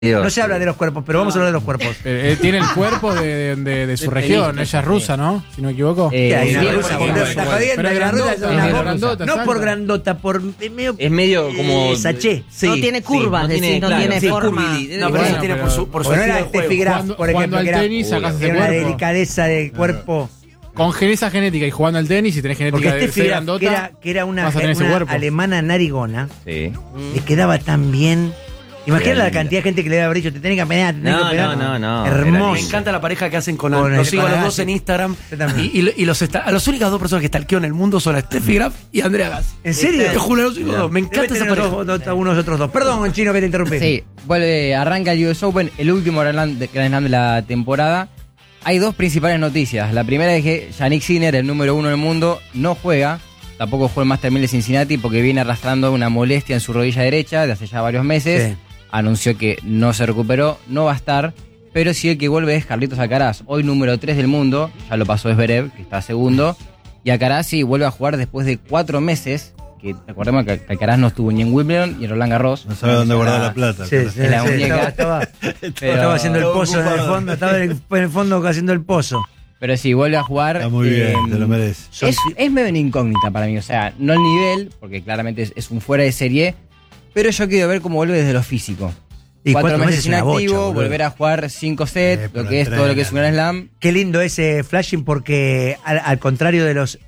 No se habla de los cuerpos, pero vamos a hablar de los cuerpos. Tiene el cuerpo de su región. Ella es rusa, ¿no? Si no me equivoco. ¿Qué hay? Una sí, rusa, bueno, boludo, está jodiendo. pero La rusa es una grandota, no exacto. por grandota, por medio. Es medio como. Saché. Sí, no tiene curvas, sí, no claro, tiene sí, forma. curvilínea. No, pero Bueno, eso tiene pero- por su Bueno, era estilo de juego. Steffi Graf, Jugando- por ejemplo, jugando al que era tenis, sacás ese tiene una cuerpo. delicadeza de cuerpo. Con esa genética y jugando al tenis y tenés Porque genética de Steffi ser Graf, grandota. que era una vas a tener ese cuerpo. alemana narigona, Sí. le quedaba tan bien. Imagina Qué la linda. cantidad de gente que le debe haber dicho, te tenés que pelear, te tenés que pelear. No. Hermoso. Me encanta la pareja que hacen con Con los sigo a los con dos en Instagram. Yo también. Y a las únicas dos personas que stalkeo en el mundo son a Steffi Graf y Andrea Gassi. ¿En serio? Te juro, los únicos dos. Me encanta Debe esa tener pareja. unos otros dos. Perdón, Chino, que te interrumpí. Sí, arranca el US Open, el último Grand Slam de la temporada. Hay dos principales noticias. La primera es que Jannik Sinner, el número 1 del mundo, no juega. Tampoco juega el Master 1000 de Cincinnati porque viene arrastrando una molestia en su rodilla derecha de hace ya varios meses. Sí. Anunció que no se recuperó, no va a estar. Pero sí el que vuelve es Carlitos Alcaraz, hoy número 3 del mundo. Ya lo pasó Zverev, que está segundo. Y Alcaraz sí vuelve a jugar después de 4 meses. Que recordemos que Alcaraz no estuvo ni en Wimbledon ni en Roland Garros. No sabe dónde guardar la plata. Sí, sí, En la sí, muñeca. estaba Pero- haciendo el pozo en el fondo, estaba en el fondo haciendo el pozo. Pero sí, vuelve a jugar. Está muy bien, te lo mereces. Es medio una incógnita para mí, o sea, no el nivel, porque claramente es un fuera de serie, pero yo quiero ver cómo vuelve desde lo físico. Y 4 4 meses es una bocha, inactivo, boludo. volver a jugar 5 sets, pero lo que es todo lo que es un Grand Slam. Qué lindo ese flashing porque al contrario de los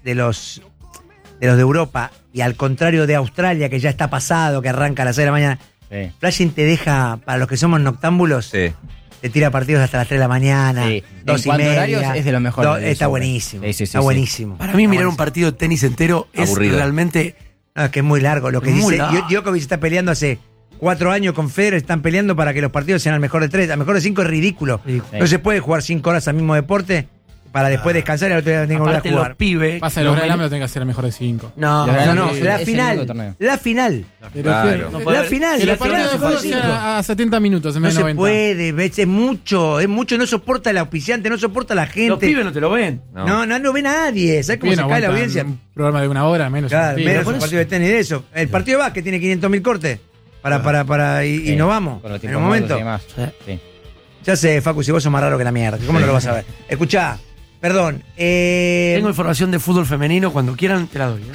de Europa y al contrario de Australia, que ya está pasado, que arranca a las 6 de la mañana, Sí. flashing te deja, para los que somos noctámbulos, Sí. te tira partidos hasta las 3 de la mañana, Sí. 2 En y cuanto a media. horarios, es de lo mejor del Está Open. buenísimo. Sí, sí, sí, está sí. buenísimo. Para mí, Está mirar un buenísimo. partido de tenis entero es Aburrido. realmente. No, es que es muy largo. Lo que Muy dice largo. Djokovic está peleando hace 4 años con Federer, están peleando para que los partidos sean al mejor de 3. Al mejor de 5 es ridículo. Sí. No se puede jugar 5 horas al mismo deporte para después descansar y al otro día tener que volver a Aparte, jugar. los pibes. Pasa que los Grand Slam lo tenés que hacer el mejor de 5. No, Los Grand No, Slam no, la es el final. único torneo. La final. Claro. No puede La haber- final. Que La los partidos final de se fútbol fue sean cinco. a 70 minutos en No vez de se 90. puede, es mucho, no soporta el auspiciante, no soporta la gente. Los pibes no te lo ven. No ve nadie. ¿Sabes cómo Bien, se cae la aguantan audiencia? Un programa de 1 hora, menos. Claro, Sí, menos por un eso. partido de tenis de eso. El partido de básquet tiene 500.000 cortes y Sí, nos vamos. con los En tiempos un muertos momento. y demás. Sí. Ya sé, Facu, si vos sos más raro que la mierda. ¿Cómo no lo vas a ver? Escuchá, perdón. Tengo información de fútbol femenino. Cuando quieran, te la doy.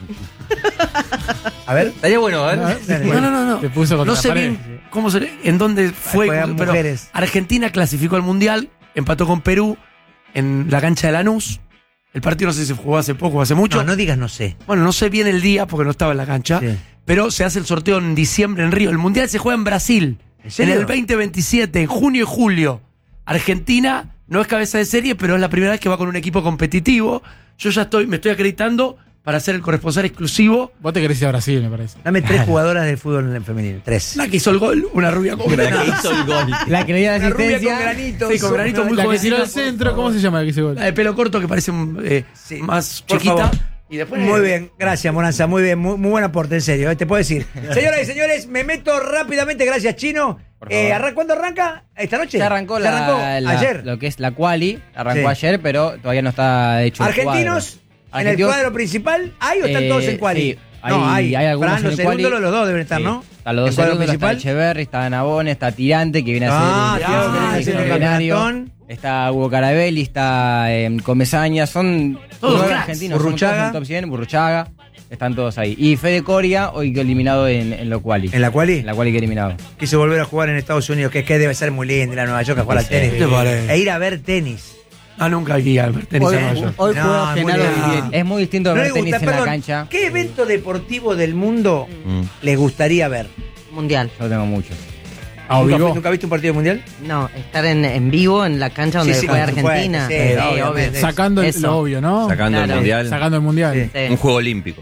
A ver. Estaría bueno, a ver. Dale. No. Te puso contra No sé la pared. bien en dónde fue. Juegan Pero mujeres. Argentina clasificó al Mundial, empató con Perú en la cancha de Lanús. El partido no sé si se jugó hace poco o hace mucho. No digas no sé. Bueno, no sé bien el día porque no estaba en la cancha. Sí. Pero se hace el sorteo en diciembre en Río. El Mundial se juega en Brasil. ¿En serio? En el 2027, en junio y julio. Argentina no es cabeza de serie, pero es la primera vez que va con un equipo competitivo. Yo ya me estoy acreditando para ser el corresponsal exclusivo. Vos te querés ir a Brasil, me parece. Dame 3 jugadoras del fútbol femenino. 3. La que hizo el gol, una rubia con La granito. que hizo el gol. La que le dio la Una rubia con asistencia. granitos. Sí, con granito muy La que jovencita. tiró al centro, ¿cómo se llama la que hizo gol? La de pelo corto que parece Sí, más por chiquita. favor. Y después Muy bien, gracias Moranza, muy bien, muy buen aporte, en serio, te puedo decir. Señoras y señores, me meto rápidamente, gracias Chino. Por favor. ¿Cuándo arranca? ¿Esta noche? Ya arrancó, ayer. lo que es la quali, arrancó Sí. ayer, pero todavía no está hecho el ¿Argentinos cuadro. en el cuadro principal? ¿Hay o están todos en quali? Sí, No, hay algunos Fran, en los el quali. segundos, los dos deben estar, Sí. ¿no? Están los ¿El dos cuadro segundos, está principal? Echeverri, está Nabone, está Tirante, que viene a Ah, ser Thiago, que viene a el ser el centenario. campeonatón. Está Hugo Carabelli, está Comesaña, son Todos 9 cracks. argentinos, Burruchaga. son todos en top 100, Burruchaga, están todos ahí. Y Fede Coria, hoy quedó eliminado en lo quali. ¿En la quali? En la quali quedó eliminado. Quiso volver a jugar en Estados Unidos, que debe ser muy lindo ir a Nueva York a jugar al Sí. tenis. ¿Qué te parece? E ir a ver tenis. Ah, nunca aquí al ver tenis Hoy, en Nueva York. hoy No, juega muy Genaro bien. Vivieri. Es muy distinto No ver le tenis gusta, en perdón, la cancha. ¿qué evento deportivo del mundo les gustaría ver? Mundial. Yo tengo muchos. ¿A vivo? ¿Nunca viste un partido mundial? No, estar en vivo en la cancha donde Sí, juega como Argentina. fue, sí, obvio. obviamente. Sacando Eso. lo obvio, ¿no? Sacando el Claro. mundial. Sacando el mundial. Sí. Sí. Un juego olímpico.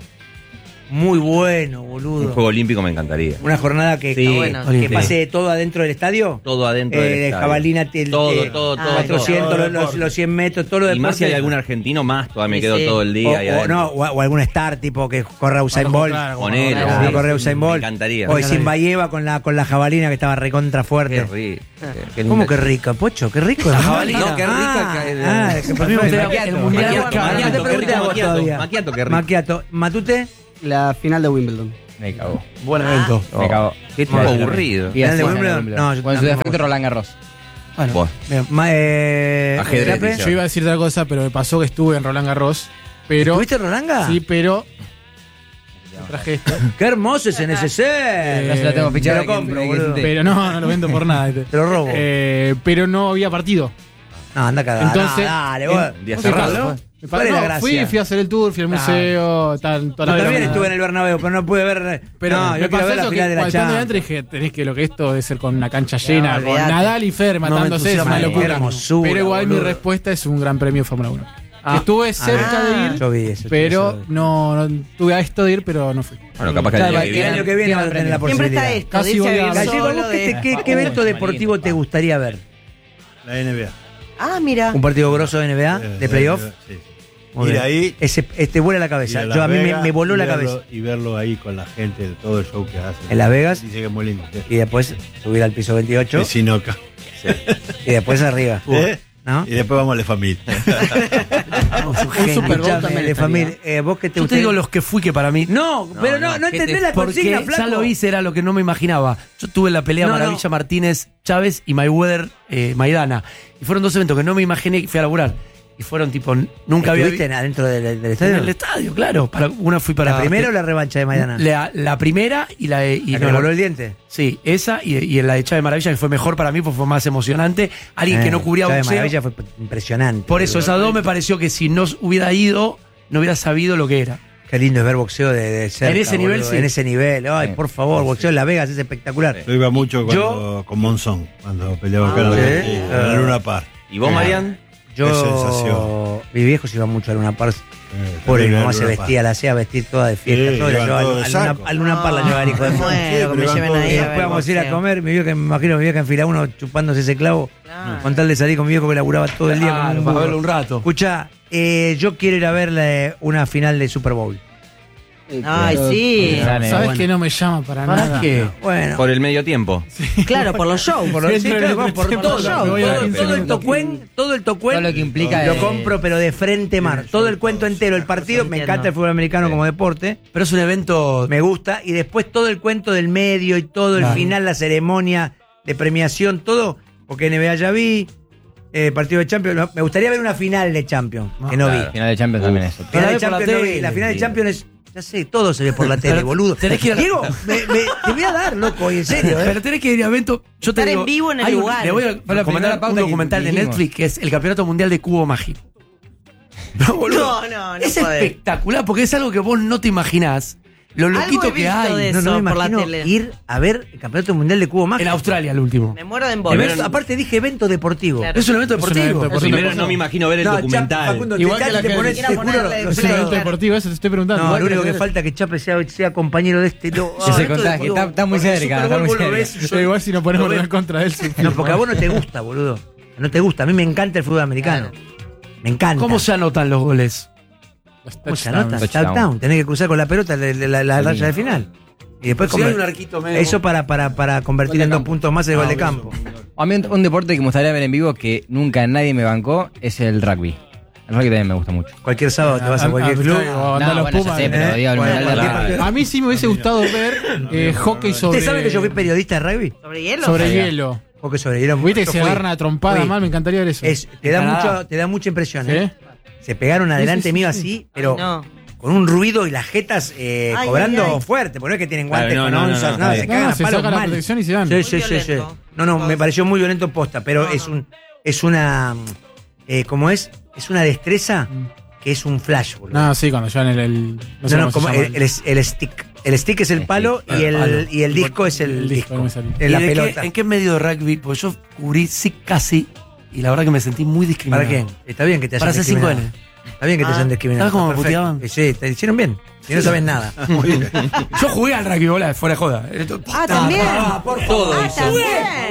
Muy bueno, Un boludo. juego olímpico me encantaría. Una jornada que, Sí, bueno. que Sí. pase todo adentro del estadio. Todo adentro del estadio. Jabalina, Todo. 400, los 100 metros, todo lo Y más si hay deporte. algún argentino más, todavía me Sí, quedo sí. todo el día. ahí adentro. o algún star tipo que corra Usain Bolt. Claro, como Ponele, Ronaldo. Como sí. corre Usain Bolt. Me encantaría. O Zimbayeva con la jabalina que estaba recontra Qué fuerte. rico. ¿Cómo que rica, Pocho? Qué rico. La ¿no? jabalina. No, qué rica. Qué A mí me gustaría perfecto. el mundial. No te pregunté a vos todavía. Maquiato, qué rico. Maquiato. ¿Matute? La final de Wimbledon. Me cagó. Buen evento. Me cagó. Qué tipo Bueno, aburrido. Y ¿Final así de gana Wimbledon? Wimbledon. No, yo Con su tampoco. defecto Roland Garros. Bueno, Vos. bien. Ajedrez, ¿Chape? dice. Yo iba a decir otra cosa, pero me pasó que estuve en Roland Garros. Pero. ¿Tuviste Rolanga? Sí, pero. Traje esto. Qué hermoso ese NSC. No se la tengo fichada. te lo compro, que- boludo. que- Pero no lo vendo por nada. Te lo robo. Pero no había partido. No, anda a cagar. Entonces, No, dale, vos. Un día ¿Qué cerrado. pasó? ¿no? Me ¿Cuál es la no, gracia? fui a hacer el tour, fui al museo, tal, toda Yo la también vida. estuve en el Bernabéu, pero no pude ver. Pero no, me yo quiero pasó ver la eso que final de la cuando Champions. entré dije, tenés que lo que esto debe ser con una cancha llena, con olvidate. Nadal y Federer No me matándose, es una entusiasma, locura. qué hermosura, Pero igual mi boludo. respuesta es un gran premio de Fórmula 1. Ah. Estuve cerca de ir, Yo vi eso. pero no tuve a esto de ir, pero no fui. Bueno, capaz que Claro, el el día que año viene. que viene vas a tener la Siempre posibilidad. está esto. Casi dice voy a- vivir Gallego, solo ¿vos de- qué evento deportivo te gustaría ver? La NBA. Ah, mira. ¿Un partido grosso de NBA? ¿De playoff? Sí. Muy Ir bien. ahí. Te vuela la ir cabeza. a Las Yo a mí Vegas me voló y la verlo- cabeza. Y verlo ahí con la gente, de todo el show que hace. ¿En Las Vegas? Dice que es muy lindo. Y después subir al piso 28 Que si no ca- y después arriba. ¿Eh? ¿No? Y después vamos a la familia. Un Super Bowl también de estaría. familia. ¿Vos qué te Yo te gustaría? digo los que fui que para mí. No, pero no ¿qué entendés la Porque consigna, flaco. ya lo hice, era lo que no me imaginaba. Yo tuve la pelea No, Maravilla no. Martínez Chávez y Mayweather Maidana. Y fueron dos eventos que no me imaginé que fui a laburar. Y fueron tipo, nunca había ¿Estuviste adentro del en estadio? el estadio, claro. Una fui para. ¿La primera o la revancha de Maidana? La primera y la de. Y ¿La que no, le la- voló el diente? Sí, esa y en la de Chávez Maravilla, que fue mejor para mí porque fue más emocionante. Alguien que no cubría Chávez boxeo. Maravilla fue impresionante. Por eso, esas dos me pareció que si no hubiera ido, no hubiera sabido lo que era. Qué lindo es ver boxeo de cerca, En ese nivel, boludo, sí. En ese nivel. Ay, por favor, boxeo en Las Vegas es espectacular. Yo iba mucho con Monzón, cuando peleaba acá en ¿sí? Argentina, en la Luna Par. ¿Y vos, Marian? Yo, Qué sensación. mis viejos iban mucho a Luna Park. Pobre, mi mamá se vestía, la hacía vestir toda de fiesta. Sí, toda, la iban llevaba todos de saco. al Luna Park la llevaba el hijo de Me puta. muero, que me pero lleven van ahí. Y todos- a después ver vamos a ir a boxeo. comer. Me imagino mi vieja en fila 1 chupándose ese clavo. Claro. Con tal de salir con mi viejo que laburaba todo el día. Claro, como un para burro. verlo un rato. Escucha, yo quiero ir a ver una final de Super Bowl. Ay, sí. Dale, ¿Sabes bueno. que no me llama para ¿Para nada? qué? Bueno. Por el medio tiempo. Claro, por los shows. Por sí, claro, vamos por Siempre todo, me voy a 15 todo el minutos. tocuen, todo el tocuen. Todo lo que implica Lo de- compro, pero de frente mar. Todo el cuento entero, el partido. Me encanta el fútbol americano como deporte. Pero es un evento. Me gusta. Y después todo el cuento del medio y todo el Claro. final, la ceremonia de premiación, todo. Porque NBA ya vi. Partido de Champions. Me gustaría ver una final de Champions, que no claro. vi. Final de Champions también es otro. Final la de ve por la Champions no vi. tele. La final de Champions es. Ya sé, todo se ve por la tele, Pero boludo. tenés que ir a- Diego, te voy a dar, loco, y en serio, Pero tenés que ir a evento. Yo te Estar digo, en vivo en el hay un- lugar. Le voy a Fue la recomendar primera pauta un que documental de dijimos. Netflix que es el Campeonato Mundial de Cubo Mágico. No, boludo. No, es podés. espectacular porque es algo que vos no te imaginás. Lo Algo loquito he que visto hay. de No, no me por la imagino tele. ir a ver el Campeonato Mundial de Cubo Mágico. En Australia, el último. Me muero de envolver. Evento- aparte dije evento deportivo. Claro. Es un evento Es un deportivo. evento deportivo. Primero no me imagino ver el No, documental. Facundo, Igual te que la te que- pones, Quiero te juro, ponerle lo Es un sé. evento deportivo, eso te estoy preguntando. No, Igual lo que único la que falta es que Chape sea compañero de este. No, Que se contagie, está muy cerca, está muy cerca. Pero igual si nos ponemos Lo en ves. contra de él. sí. No, porque a vos no te gusta, boludo. No te gusta. A mí me encanta el fútbol americano. Me encanta. ¿Cómo se anotan los goles? Los ¿Cómo se touchdowns. anota? Touchdown. Touchdown. Tenés que cruzar con la pelota la raya de final. Y después Si hay conver- un arquito medio. eso para convertir Gol de en 2 campo. puntos más el gol de campo. A mí un deporte que me gustaría ver en vivo que nunca nadie me bancó es el rugby. El rugby también me gusta mucho. Cualquier sábado te vas a cualquier club. O andá a los bueno, ya Pumas, sé, pero digo, el Bueno, mundial de cualquier rugby. partido. A mí sí me hubiese gustado ver hockey sobre, ¿Ustedes saben que yo fui periodista de rugby? ¿Sobre hielo? sobre Sabía. hielo. Porque sobre hielo. Viste que yo se fui. agarran a trompada Fui. mal, me encantaría ver eso. Te da Canadá. mucha impresión, ¿Sí? ¿eh? Se pegaron adelante sí, mío sí. así, pero No. con un ruido y las jetas cobrando ay, ay. fuerte, porque no es que tienen guantes Claro, con no, no, onzas, no, nada, no. se No, cagan a se palos saca la mal. protección y se van. Sí, Muy sí, sí, sí. violento. No, me pareció muy violento posta, pero es una ¿cómo es? Es una destreza que es un flash, boludo. No, sí, cuando llevan el sé No, cómo como se llama. el stick. El stick es el palo y el disco es el disco. no me salió. Es la ¿Y de pelota. ¿En qué medio de rugby? Porque yo cubrí sí casi y la verdad que me sentí muy discriminado. ¿Para qué? Está bien que te hayan Para hacer discriminado. 5N. Está bien que te hayan discriminado. ¿sabes cómo me Está perfecto. puteaban? Sí, te hicieron bien. Si no sabes nada. Yo jugué al rugby, bola, fuera de joda. Ah, también. por favor. Ah, también.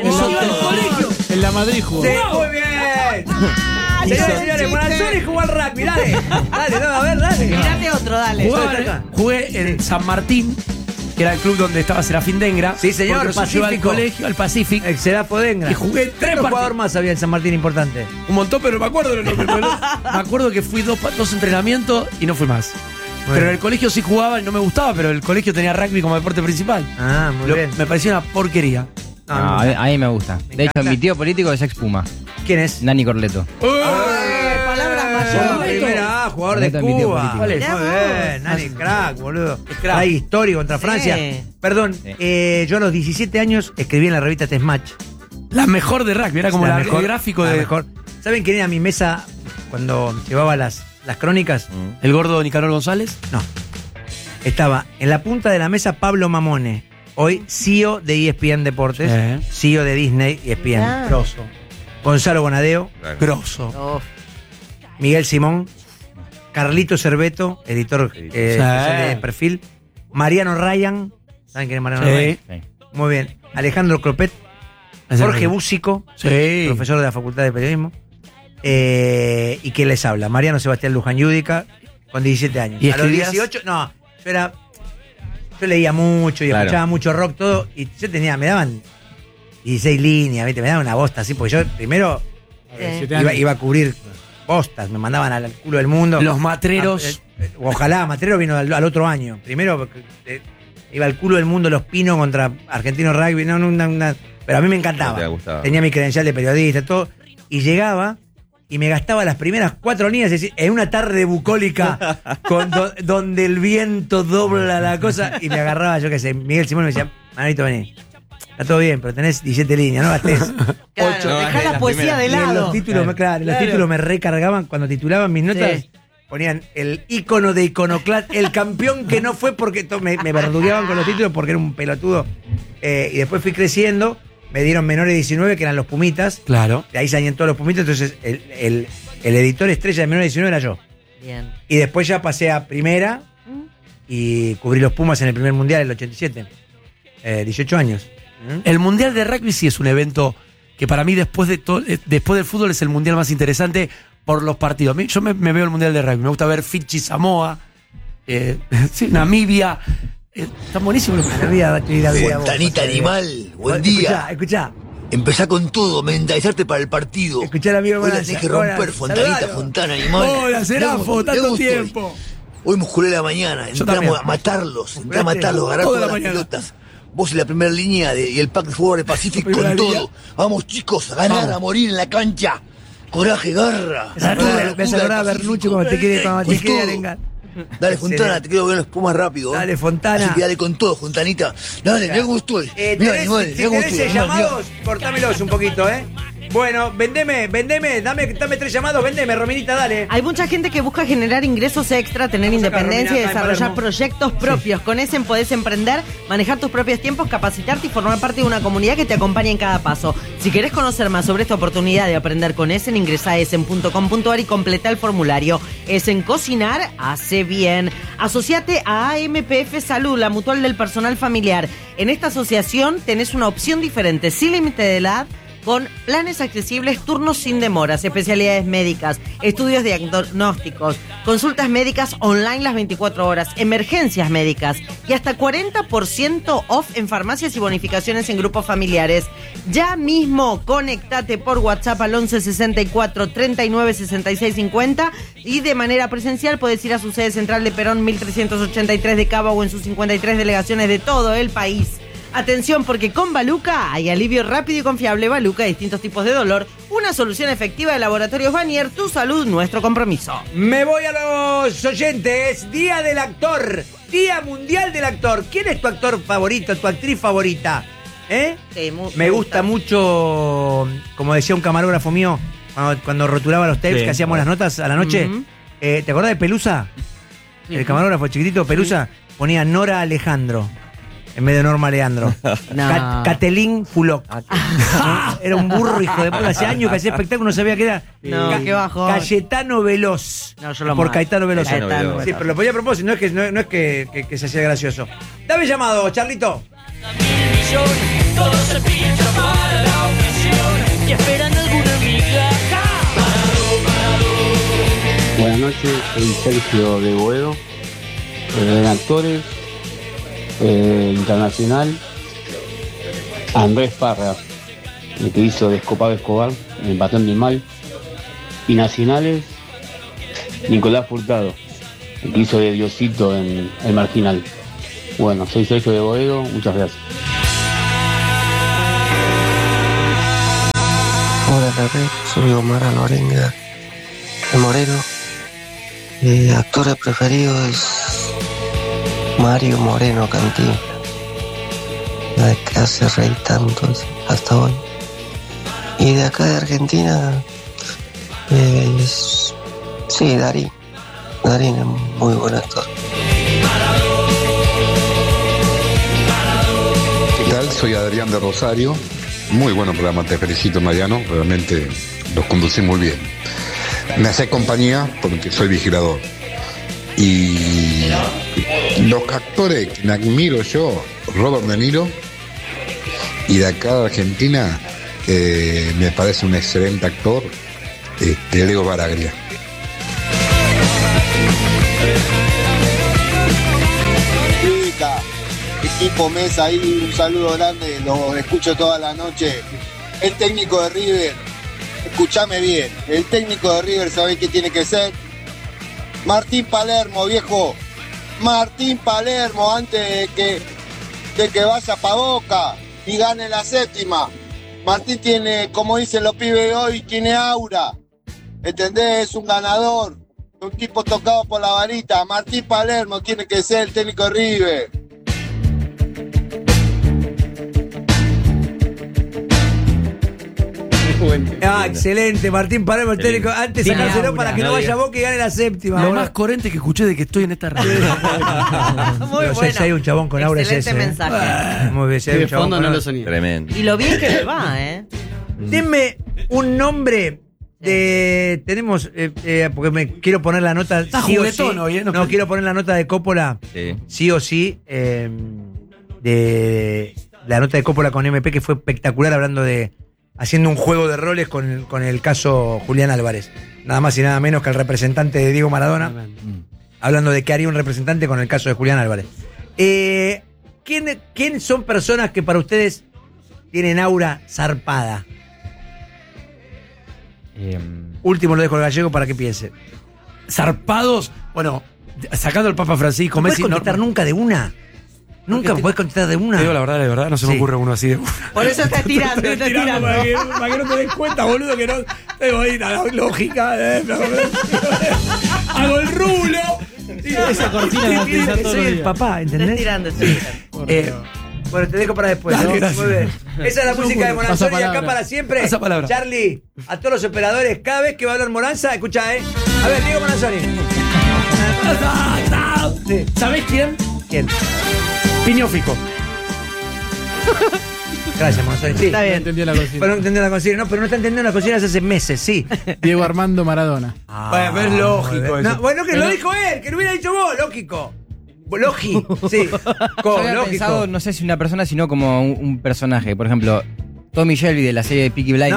En la Madrid jugó. Sí, muy bien. Señores, señores, Moranzoni jugó al rugby, dale. Dale, no, a ver, dale. Mirate otro, dale. Jugué en San Martín, que era el club donde estaba Serafín Dengra. Sí, señor, porque nos llevaba al Pacífico. colegio, al Pacific. Será Podengra. Y jugué tres ¿Cuántos jugadores partidos. más había en San Martín importante? Un montón, pero no me acuerdo de los nombres. Me acuerdo que fui dos entrenamientos y no fui más. Pero en el colegio sí jugaba y no me gustaba, pero el colegio tenía rugby como deporte principal. Ah, muy bien. Me parecía una porquería. No, No, a mí me gusta. Me De hecho, encanta. mi tío político es ex Puma, ¿Quién es? Nani Corleto. Palabras mayores. Primera A, jugador de Corleto es mi tío Cuba. político. ¿Cuál es? Mirá Muy vos. bien, Nani, crack, boludo. Es crack. Hay histórico contra Sí. Francia. Perdón, Sí. yo a los 17 años escribí en la revista Test Match. La mejor de rugby, era como el gráfico la de. mejor. ¿Saben quién era mi mesa cuando llevaba las crónicas? ¿El gordo Nicanor González? No. Estaba en la punta de la mesa Pablo Mamone, hoy CEO de ESPN Deportes, CEO de Disney ESPN. Ah. Grosso. Gonzalo Bonadeo, Grosso. Uf. Miguel Simón, Carlito Cerveto, editor especial de Perfil, Mariano Ryan, ¿saben quién es Mariano Ryan? Sí. Muy bien. Alejandro Clopet, Ese Jorge es Búsico, Sí. profesor de la Facultad de Periodismo, y ¿quién les habla? Mariano Sebastián Luján Yudica, con 17 años. ¿Y a los escribías? 18, no, yo leía mucho y Claro. escuchaba mucho rock, todo, y me daban 16 líneas, ¿viste? Me daban una bosta así, porque yo primero iba a cubrir bostas, me mandaban al culo del mundo. Los matreros. Ojalá, Matrero vino al otro año. Primero iba al culo del mundo Los Pinos contra Argentino Rugby, pero a mí me encantaba. No te gustaba. Tenía mi credencial de periodista, todo, y llegaba y me gastaba las primeras 4 líneas, es decir, en una tarde bucólica donde el viento dobla la cosa, y me agarraba, yo qué sé, Miguel Simón me decía, Manolito, vení, está todo bien, pero tenés 17 líneas, no gastés. Claro, No, dejá las la poesía de Y en lado. los títulos, los títulos me recargaban, cuando titulaban mis notas, Sí. ponían el ícono de Iconoclast, el campeón que no fue porque me verdugueaban con los títulos porque era un pelotudo. Y después fui creciendo, me dieron menores de 19, que eran los Pumitas. Claro. De ahí salían todos los Pumitas, entonces el editor estrella de menores de 19 era yo. Bien. Y después ya pasé a primera y cubrí los Pumas en el primer mundial, el 87. 18 años. El Mundial de Rugby sí es un evento que para mí después del fútbol es el mundial más interesante por los partidos. Yo me veo el Mundial de Rugby, me gusta ver Fiji, Samoa, sí, Namibia. Están buenísimos los Fontanita animal, buen día. Escuchá. Empezá con todo, mentalizarte para el partido. Escuchá al amigo Hoy la Bonanza. tenés que romper, Hola, Fontanita, saludalo. Fontana animal. Hola, Serafo, Le tanto gusto. tiempo. Hoy musculé la mañana, entramos también. a matarlos, agarrar Toda la todas las mañana. pelotas. Vos en la primera línea y el pack de fútbol de Pacific Primera con línea. todo. Vamos chicos, a ganar, Vamos. a morir en la cancha. Coraje, garra. Me hace acordar a Bernucci cuando te quiere Con todo. arengar. Dale, Fontana, Excelente. te quiero ver los Pumas rápido. Dale, Fontana. Así que dale con todo, Fontanita. Dale, mirá cómo estoy. Mirá, ¿Tenés, animal, si mirá cómo tenés estoy. animal, mirá. llamados, cortámelos un poquito, ¿eh? Bueno, vendeme, dame 3 llamados, vendeme, Rominita, dale. Hay mucha gente que busca generar ingresos extra, tener Vamos acá, independencia y Romina, acá en desarrollar Palermo. proyectos propios. Con Essen podés emprender, manejar tus propios tiempos, capacitarte y formar parte de una comunidad que te acompañe en cada paso. Si querés conocer más sobre esta oportunidad de aprender con Essen, ingresá a essen.com.ar y completa el formulario. Essen Cocinar hace bien. Asociate a AMPF Salud, la mutual del personal familiar. En esta asociación tenés una opción diferente, sin límite de edad, con planes accesibles, turnos sin demoras, especialidades médicas, estudios diagnósticos, consultas médicas online las 24 horas, emergencias médicas y hasta 40% off en farmacias y bonificaciones en grupos familiares. Ya mismo conectate por WhatsApp al 11 64 39 66 50 y de manera presencial podés ir a su sede central de Perón 1383 de Cava o en sus 53 delegaciones de todo el país. Atención, porque con Baluca hay alivio rápido y confiable. Baluca, distintos tipos de dolor. Una solución efectiva de Laboratorios Vanier. Tu salud, nuestro compromiso. Me voy a los oyentes. Día del actor. Día mundial del actor. ¿Quién es tu actor favorito, tu actriz favorita? Sí, Me gusta mucho, como decía un camarógrafo mío, cuando rotulaba los tapes, Sí. que hacíamos las notas a la noche. Ujú. ¿Te acordás de Pelusa? El camarógrafo chiquitito, Pelusa, ponía Nora Alejandro en vez de Norma Leandro. No. Catelín Fuloc. Era un burro, hijo de puta. Hace años que hacía espectáculo, no sabía qué era. No, qué bajón. Cayetano Veloz. No, yo lo por mato. Caetano Veloz. Caetano Sí, pero lo ponía a propósito, no es que se hacía gracioso. Dame llamado, Charlito. Buenas noches, soy Sergio de Boedo, en actores, internacional, Andrés Parra, el que hizo de Escopado Escobar, en el Patrón del Mal, y nacionales, Nicolás Furtado, el que hizo de Diosito en El Marginal. Bueno, soy Sergio de Boedo, muchas gracias. Hola, Carré, soy Omar Alvarenga de Moreno. Mi actor preferido es Mario Moreno Cantillo, la que hace reír tanto hasta hoy. Y de acá de Argentina es... sí, Darín. Darín es muy buen actor. ¿Qué tal? Soy Adrián de Rosario. Muy bueno programa, te felicito, Mariano. Realmente los conducí muy bien. Me hace compañía porque soy vigilador. Y los actores que me admiro yo, Robert De Niro, y de acá de Argentina, me parece un excelente actor, Leo Baraglia. Equipo Mesa ahí, un saludo grande, lo escucho toda la noche. El técnico de River, escúchame bien, el técnico de River, ¿sabés qué tiene que ser? Martín Palermo, viejo. Martín Palermo, antes de que vaya pa' Boca y gane la 7ª. Martín tiene, como dicen los pibes de hoy, tiene aura. ¿Entendés? Es un ganador. Un tipo tocado por la varita. Martín Palermo tiene que ser el técnico de River. Excelente, Martín Palermo, el técnico. Antes sacárselo para que no vaya a Boca y gane la 7ª. Lo más coherente que escuché de que estoy en esta radio. Muy no sé si hay un chabón con aura es ese. Excelente mensaje. Muy bien, si hay un chabón con aura. Tremendo. Y lo bien que le va, Denme un nombre de... Tenemos... porque me quiero poner la nota... Está sí juguetón sí. hoy, No, quiero poner la nota de Coppola. Sí o sí. De la nota de Coppola con MP, que fue espectacular, hablando de... haciendo un juego de roles con el caso Julián Álvarez. Nada más y nada menos que el representante de Diego Maradona. Hablando de qué haría un representante con el caso de Julián Álvarez. ¿Quién son personas que para ustedes tienen aura zarpada? Último lo dejo al gallego para que piense. Zarpados, bueno, sacando el Papa Francisco, ¿No Messi. puedes contestar nunca de una? ¿Nunca podés contestar de una? Te digo la verdad, no se me ocurre uno así de una. Por eso estás tirando, estás tirando. Para que no te des cuenta, boludo, que no tengo ahí la lógica. Hago el rulo. Esa cortina la utilizás todos soy los el días. papá, ¿entendés? Estoy tirando. Bueno, te dejo para después. Dale, ¿no? gracias. Muy bien. Esa es la música de Moranzoni y acá palabra. para siempre. Pasa palabra. Charlie, a todos los operadores, cada vez que va a hablar Moranza, escucha, A ver, Diego Moranzoni. Sí. ¿Sabés quién? ¿Quién? Piñófico. Gracias, Moranzoni. Sí. Está No bien. entendí la cocina. Pero no entendió la consigna. No, pero no está entendiendo la consigna hace meses, sí. Diego Armando Maradona. Bueno, pero es lógico eso. No, bueno, que lo dijo él, que lo hubiera dicho vos, lógico. Lógico, sí. Yo había Lógico. pensado, no sé si una persona, sino como un personaje. Por ejemplo, Tommy Shelby de la serie de Peaky Blinders.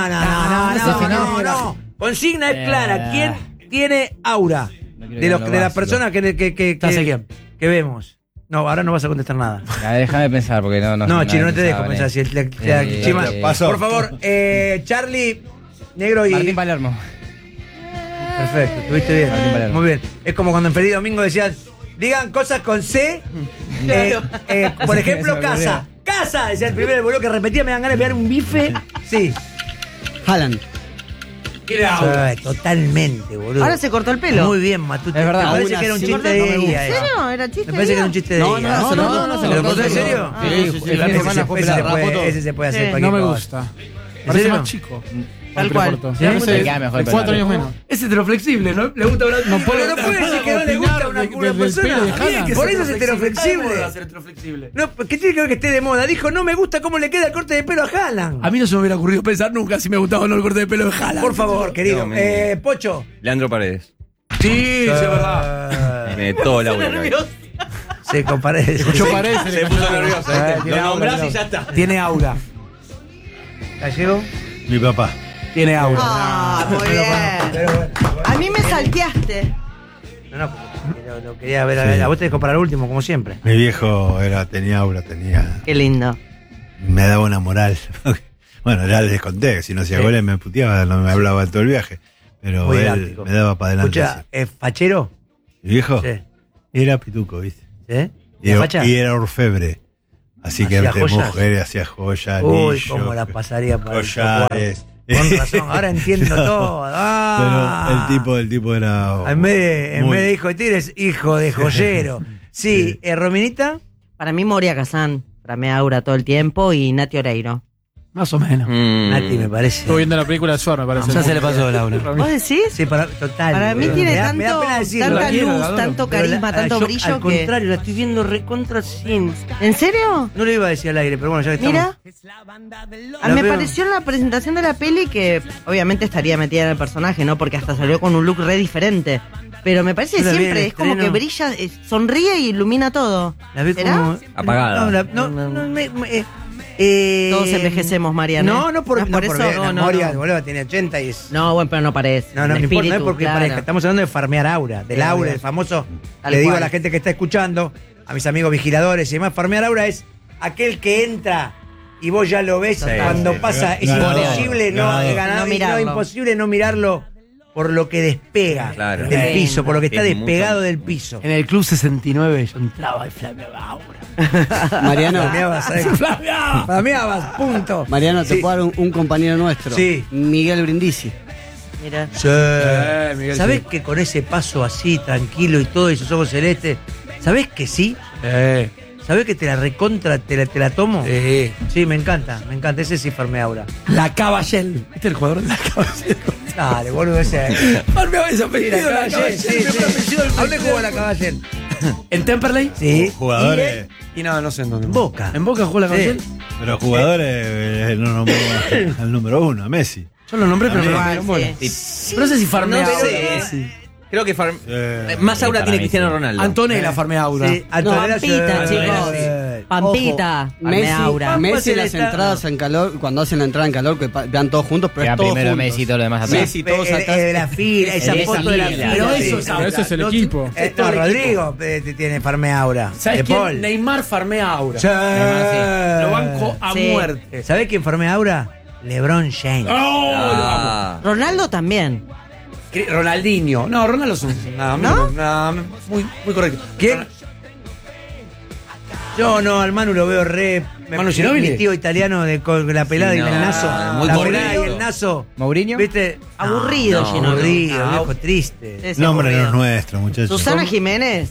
No. Consigna es clara. ¿Quién tiene aura? De las personas que vemos. No, ahora no vas a contestar nada. Déjame pensar, porque No, Chino, no te dejo pensar. Si Chima, pasó. por favor, Charlie, Negro y... Martín Palermo. Perfecto, estuviste bien. Martín Palermo. Muy bien. Es como cuando en Feliz Domingo decían, digan cosas con C. Por ejemplo, casa. Casa, decía el primer boludo que repetía, me dan ganas de pegar un bife. Sí. Haaland. Totalmente, boludo. Ahora se cortó el pelo. Muy bien, Matute. Es verdad. Me parece Aún que era un así, chiste de ¿En día. serio? ¿Era chiste? Me parece que era un chiste de día. No, ¿Se lo cortó en serio? Ese se puede hacer Sí. cualquier No me cosa. gusta. Parece serio? más chico. Tal cual. Corto. ¿Sí? Me queda mejor el pelo 4 años largo. menos. Es heteroflexible, ¿no? Le gusta hablar. No puede- Pero no puede decir que no le gusta a una del pelo de persona. Haaland. Por eso es heteroflexible. Ser heteroflexible. No, ¿qué tiene que ver que esté de moda? Dijo, no me gusta cómo le queda el corte de pelo a Haaland. A mí no se me hubiera ocurrido pensar nunca si me gustaba o no el corte de pelo de Haaland. Por favor, querido. No, me- Pocho. Leandro Paredes. Sí, es verdad. Tiene todo el aura. Se comparece. Mucho parece. Se puso nervioso. tiene Lo nombrás aura, y ya está. Tiene aura. ¿Gallego? Mi papá. Tiene aura. Ah, muy bien. Pero bueno. A mí me salteaste. No, lo quería ver. A vos te dejo para el último, como siempre. Mi viejo tenía aura, Qué lindo. me daba una moral. Bueno, ya les conté que si no hacía Sí. goles me puteaba, no me hablaba todo el viaje. Pero Muy él didáctico. me daba para adelante. Escucha, ¿fachero? Mi viejo Sí. era pituco, ¿viste? ¿Sí? Y ¿La era, facha? y era orfebre. Así que ¿Hacía de joyas? mujeres hacía joyas, Uy, anillos, cómo la pasaría para el collares. Con razón, ahora entiendo No, todo. Ah. Pero el tipo era. En vez muy- de hijo de tigre, es hijo de joyero. Sí, Rominita. Para mí, Moria Kazán. Framea Aura todo el tiempo y Nati Oreiro. Más o menos. Nati me parece. Estuve viendo la película de Suar, me parece. Ya se le pasó la Laura. ¿Vos decís? Sí, total. Para mí tiene Me da pena decirlo, tanta la quiero, luz, la adoro. tanto Pero carisma, tanto yo, brillo al que... contrario, la estoy viendo recontra sin. ¿En serio? No lo iba a decir al aire, pero bueno, ya que estamos. Mira, La me veo. pareció en la presentación de la peli que obviamente estaría metida en el personaje, ¿no? Porque hasta salió con un look re diferente. Pero me parece Yo que la vi en siempre el es como que estreno. brilla, sonríe y ilumina todo. La vi ¿Será? como. Apagada. Todos envejecemos, Mariana. No por ¿No es por no, eso? porque No, Moria, no. boludo, tiene 80 y es. No, bueno, pero no parece. No, no, El no importa, no es espíritu, porque claro. parezca. Estamos hablando de farmear aura, del aura, el famoso. Tal Le digo cual. a la gente que está escuchando, a mis amigos vigiladores y demás, farmear aura es aquel que entra y vos ya lo ves cuando pasa. Es Ganador, imposible ganador. No mirarlo. imposible no mirarlo por lo que despega Claro. del piso, por lo que está Es despegado mucho. del piso. En el Club 69 yo entraba y flameaba aura. Mariano, Flameabas, ¿sabes? Flameabas, punto. Mariano, te Sí. puedo dar un compañero nuestro. Sí. Miguel Brindisi. Mira. Sí. Miguel, ¿Sabés sí. que con ese paso así, tranquilo y todo, esos ojos celestes, ¿sabés que sí? ¿Sabés que te la recontra, te la tomo? Sí. Sí, me encanta, ese sí farmea aura. La Caballel. ¿Viste el jugador de la Caballel? Dale, boludo, ese. Farmeaba ese Sí, apellido. la Caballel, sí, sí. ¿A dónde jugó la Caballel? ¿En Temperley? Sí. Jugadores. Y no sé en dónde. Boca. ¿En Boca jugó la Caballel? Pero jugadores no nombró al número uno, a Messi. Yo lo nombré, pero no lo Igual, dieron bola. sí. No sé si farmeaba. No sé. Sí. Creo que más aura para tiene mí, Cristiano sí. Ronaldo. Antonella farmea aura. Sí, Antonella Pampita, sí. chicos. Sí. Pampita. Messi, Farmea Aura. Messi en las está- entradas en calor, cuando hacen la entrada en calor, que vean todos juntos, pero Queda es todos primero juntos. Messi y todo lo demás atrás. Messi, todos atrás. De la fila, esa Esa foto de la fila. fila. Pero sí. eso es Pero ese es el equipo. No, Rodrigo tiene farmea aura. ¿Sabes De quién? Paul. Neymar farmea aura. Sí. Lo banco a Sí. muerte. ¿Sabés quién farmea aura? LeBron James. Ah. Ronaldo también. Ronaldinho. No, Ronaldo es un. Muy correcto. ¿Quién? Yo no, al Manu lo veo re. ¿Manu Ginóbili? Mi tío italiano con la pelada Sí, y no, el naso. muy La correcto. pelada y el naso. ¿Mourinho? ¿Viste? Aburrido, No, Ginóbili. aburrido, No. viejo, triste. Sí, sí, Nombre no es aburrido. nuestro, muchachos. Susana Jiménez.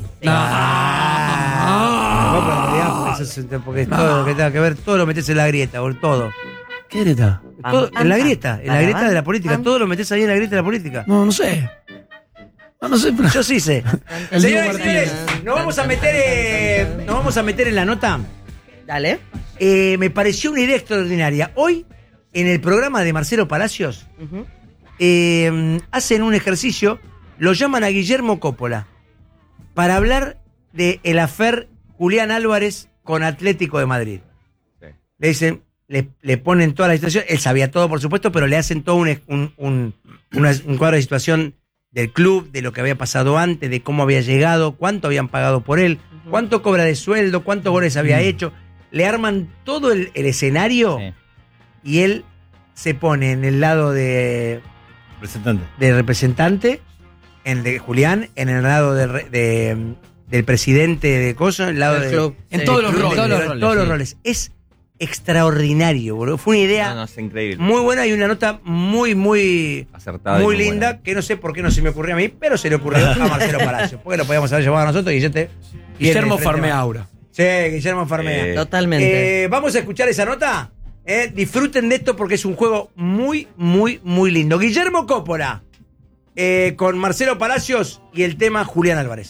Porque es todo lo que tenga que ver, todo lo metes en la grieta, boludo, todo. ¿Qué grieta? Todo, en la grieta de la política, todo lo metes ahí en la grieta de la política. No sé. No sé, pero. Yo sí sé. El Diego Señores y señores, nos vamos a meter en la nota. Dale. Me pareció una idea extraordinaria. Hoy, en el programa de Marcelo Palacios, Ujú. hacen un ejercicio, lo llaman a Guillermo Coppola, para hablar de el afer Julián Álvarez con Atlético de Madrid. Sí. Le dicen, le ponen toda la situación, él sabía todo, por supuesto, pero le hacen todo un cuadro de situación del club, de lo que había pasado antes, de cómo había llegado, cuánto habían pagado por él, cuánto cobra de sueldo, cuántos goles había hecho. Le arman todo el escenario Sí. y él se pone en el lado de representante, en el de Julián, en el lado del presidente de Coso, en el lado Del de... club. En Sí. todos los club, roles. todos los sí. roles. Es extraordinario, boludo. Fue una idea No, es increíble. muy buena y una nota muy Acertada y muy muy linda, buena. que no sé por qué no se me ocurrió a mí, pero se le ocurrió a Marcelo Palacio. Porque lo podíamos haber llevado a nosotros y Guillermo farmea aura. Sí, Guillermo farmea. Totalmente. Vamos a escuchar esa nota. Disfruten de esto porque es un juego muy, muy, muy lindo. Guillermo Coppola con Marcelo Palacios y el tema Julián Álvarez.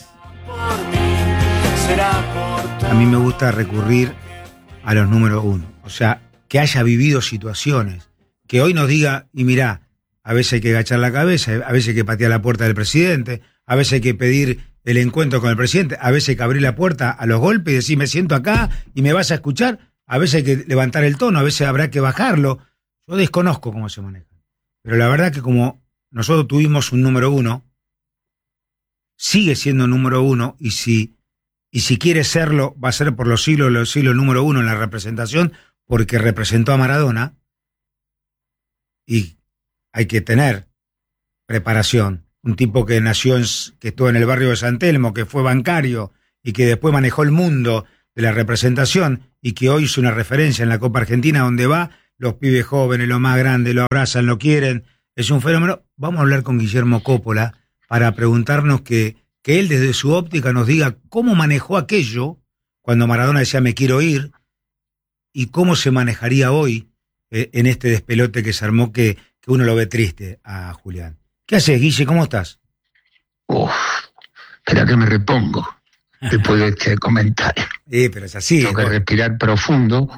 A mí me gusta recurrir a los números uno. O sea, que haya vivido situaciones. Que hoy nos diga, y mirá, a veces hay que agachar la cabeza, a veces hay que patear la puerta del presidente, a veces hay que pedir el encuentro con el presidente, a veces hay que abrir la puerta a los golpes y decir, me siento acá y me vas a escuchar. A veces hay que levantar el tono, a veces habrá que bajarlo. Yo desconozco cómo se maneja. Pero la verdad que como nosotros tuvimos un número uno, sigue siendo número uno, y si quiere serlo, va a ser por los siglos número uno en la representación, porque representó a Maradona, y hay que tener preparación, un tipo que nació, que estuvo en el barrio de San Telmo, que fue bancario y que después manejó el mundo de la representación y que hoy es una referencia en la Copa Argentina, donde va, los pibes jóvenes, los más grandes, lo abrazan, lo quieren, es un fenómeno. Vamos a hablar con Guillermo Coppola para preguntarnos que él desde su óptica nos diga cómo manejó aquello cuando Maradona decía me quiero ir y cómo se manejaría hoy en este despelote que se armó, que uno lo ve triste a Julián. ¿Qué haces, Guille? ¿Cómo estás? Espera que me repongo después de este comentario. Pero es así. Tengo que respirar profundo,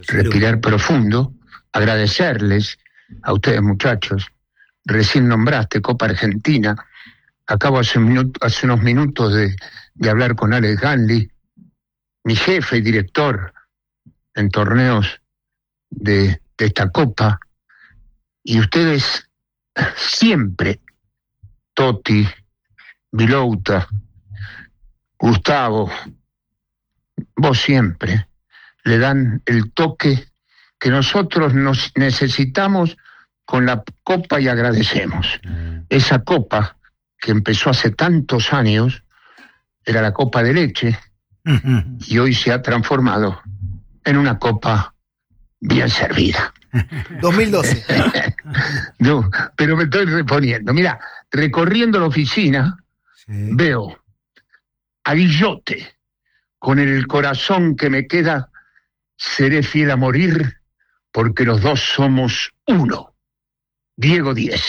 agradecerles a ustedes, muchachos. Recién nombraste Copa Argentina. Acabo hace unos minutos de hablar con Alex Ganli, mi jefe y director en torneos de esta Copa. Y ustedes siempre, Totti, Vilouta, Gustavo, vos siempre le dan el toque que nosotros nos necesitamos con la Copa y agradecemos. Esa Copa que empezó hace tantos años era la Copa de Leche y hoy se ha transformado en una Copa bien servida. 2012. No, pero me estoy reponiendo. Mira, recorriendo la oficina, veo a Guillote con el corazón que me queda, seré fiel a morir, porque los dos somos uno. Diego 10.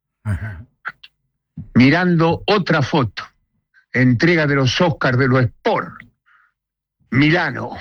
Mirando otra foto, entrega de los Oscars de los Sport, Milano,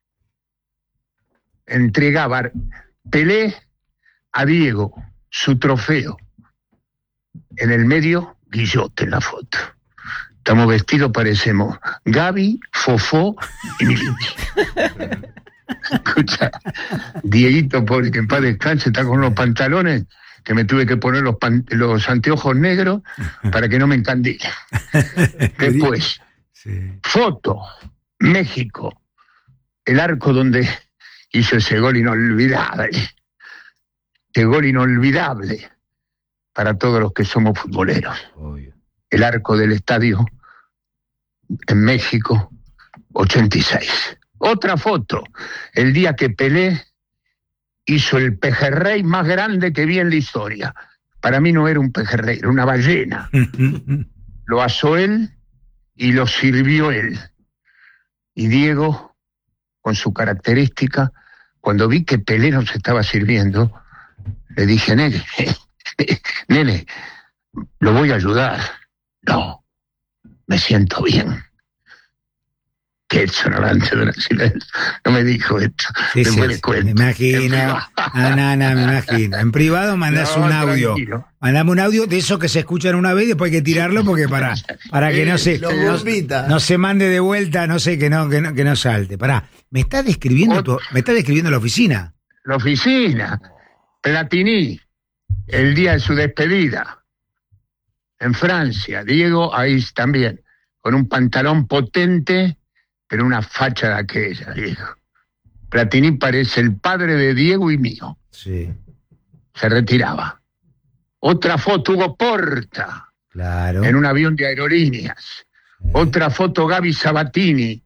entregaba Pelé a Diego su trofeo. En el medio, Guillote en la foto. Estamos vestidos, parecemos Gaby, Fofó y Miliki. Escucha, Dieguito, pobre, que en paz descanse, está con unos pantalones que me tuve que poner los anteojos negros para que no me encandile. Después, foto, México, el arco donde hizo ese gol inolvidable. Ese gol inolvidable para todos los que somos futboleros. El arco del estadio en México, 86. Otra foto, el día que Pelé hizo el pejerrey más grande que vi en la historia. Para mí no era un pejerrey, era una ballena. Lo asó él y lo sirvió él. Y Diego, con su característica, cuando vi que Pelé nos estaba sirviendo, le dije, nene, lo voy a ayudar. No, me siento bien. Que Edson Arantes brasileño no me dijo esto. Sí, me imagino. Me imagino. En privado mandás un audio. Tranquilo. Mandame un audio de eso que se escuchan una vez y después hay que tirarlo porque para que no se mande de vuelta, no sé, que no salte. Pará, me está describiendo la oficina. La oficina. Platini, el día de su despedida. En Francia. Diego ahí también. Con un pantalón potente, pero una facha de aquella, Diego. Platini parece el padre de Diego y mío. Sí. Se retiraba. Otra foto, Hugo Porta. Claro. En un avión de aerolíneas. Otra foto, Gaby Sabatini.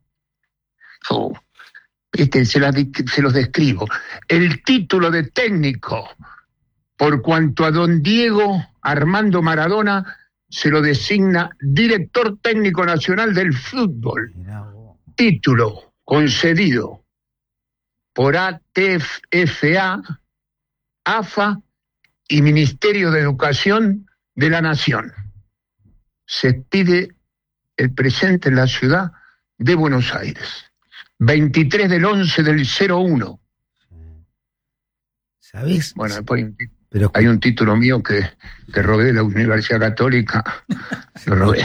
Se los describo. El título de técnico, por cuanto a don Diego Armando Maradona se lo designa director técnico nacional del fútbol. Título concedido por ATFA, AFA y Ministerio de Educación de la Nación. Se pide el presente en la ciudad de Buenos Aires. 23 del 11 del 01. ¿Sabes? Bueno, después hay un título mío que robé de la Universidad Católica. Lo robé.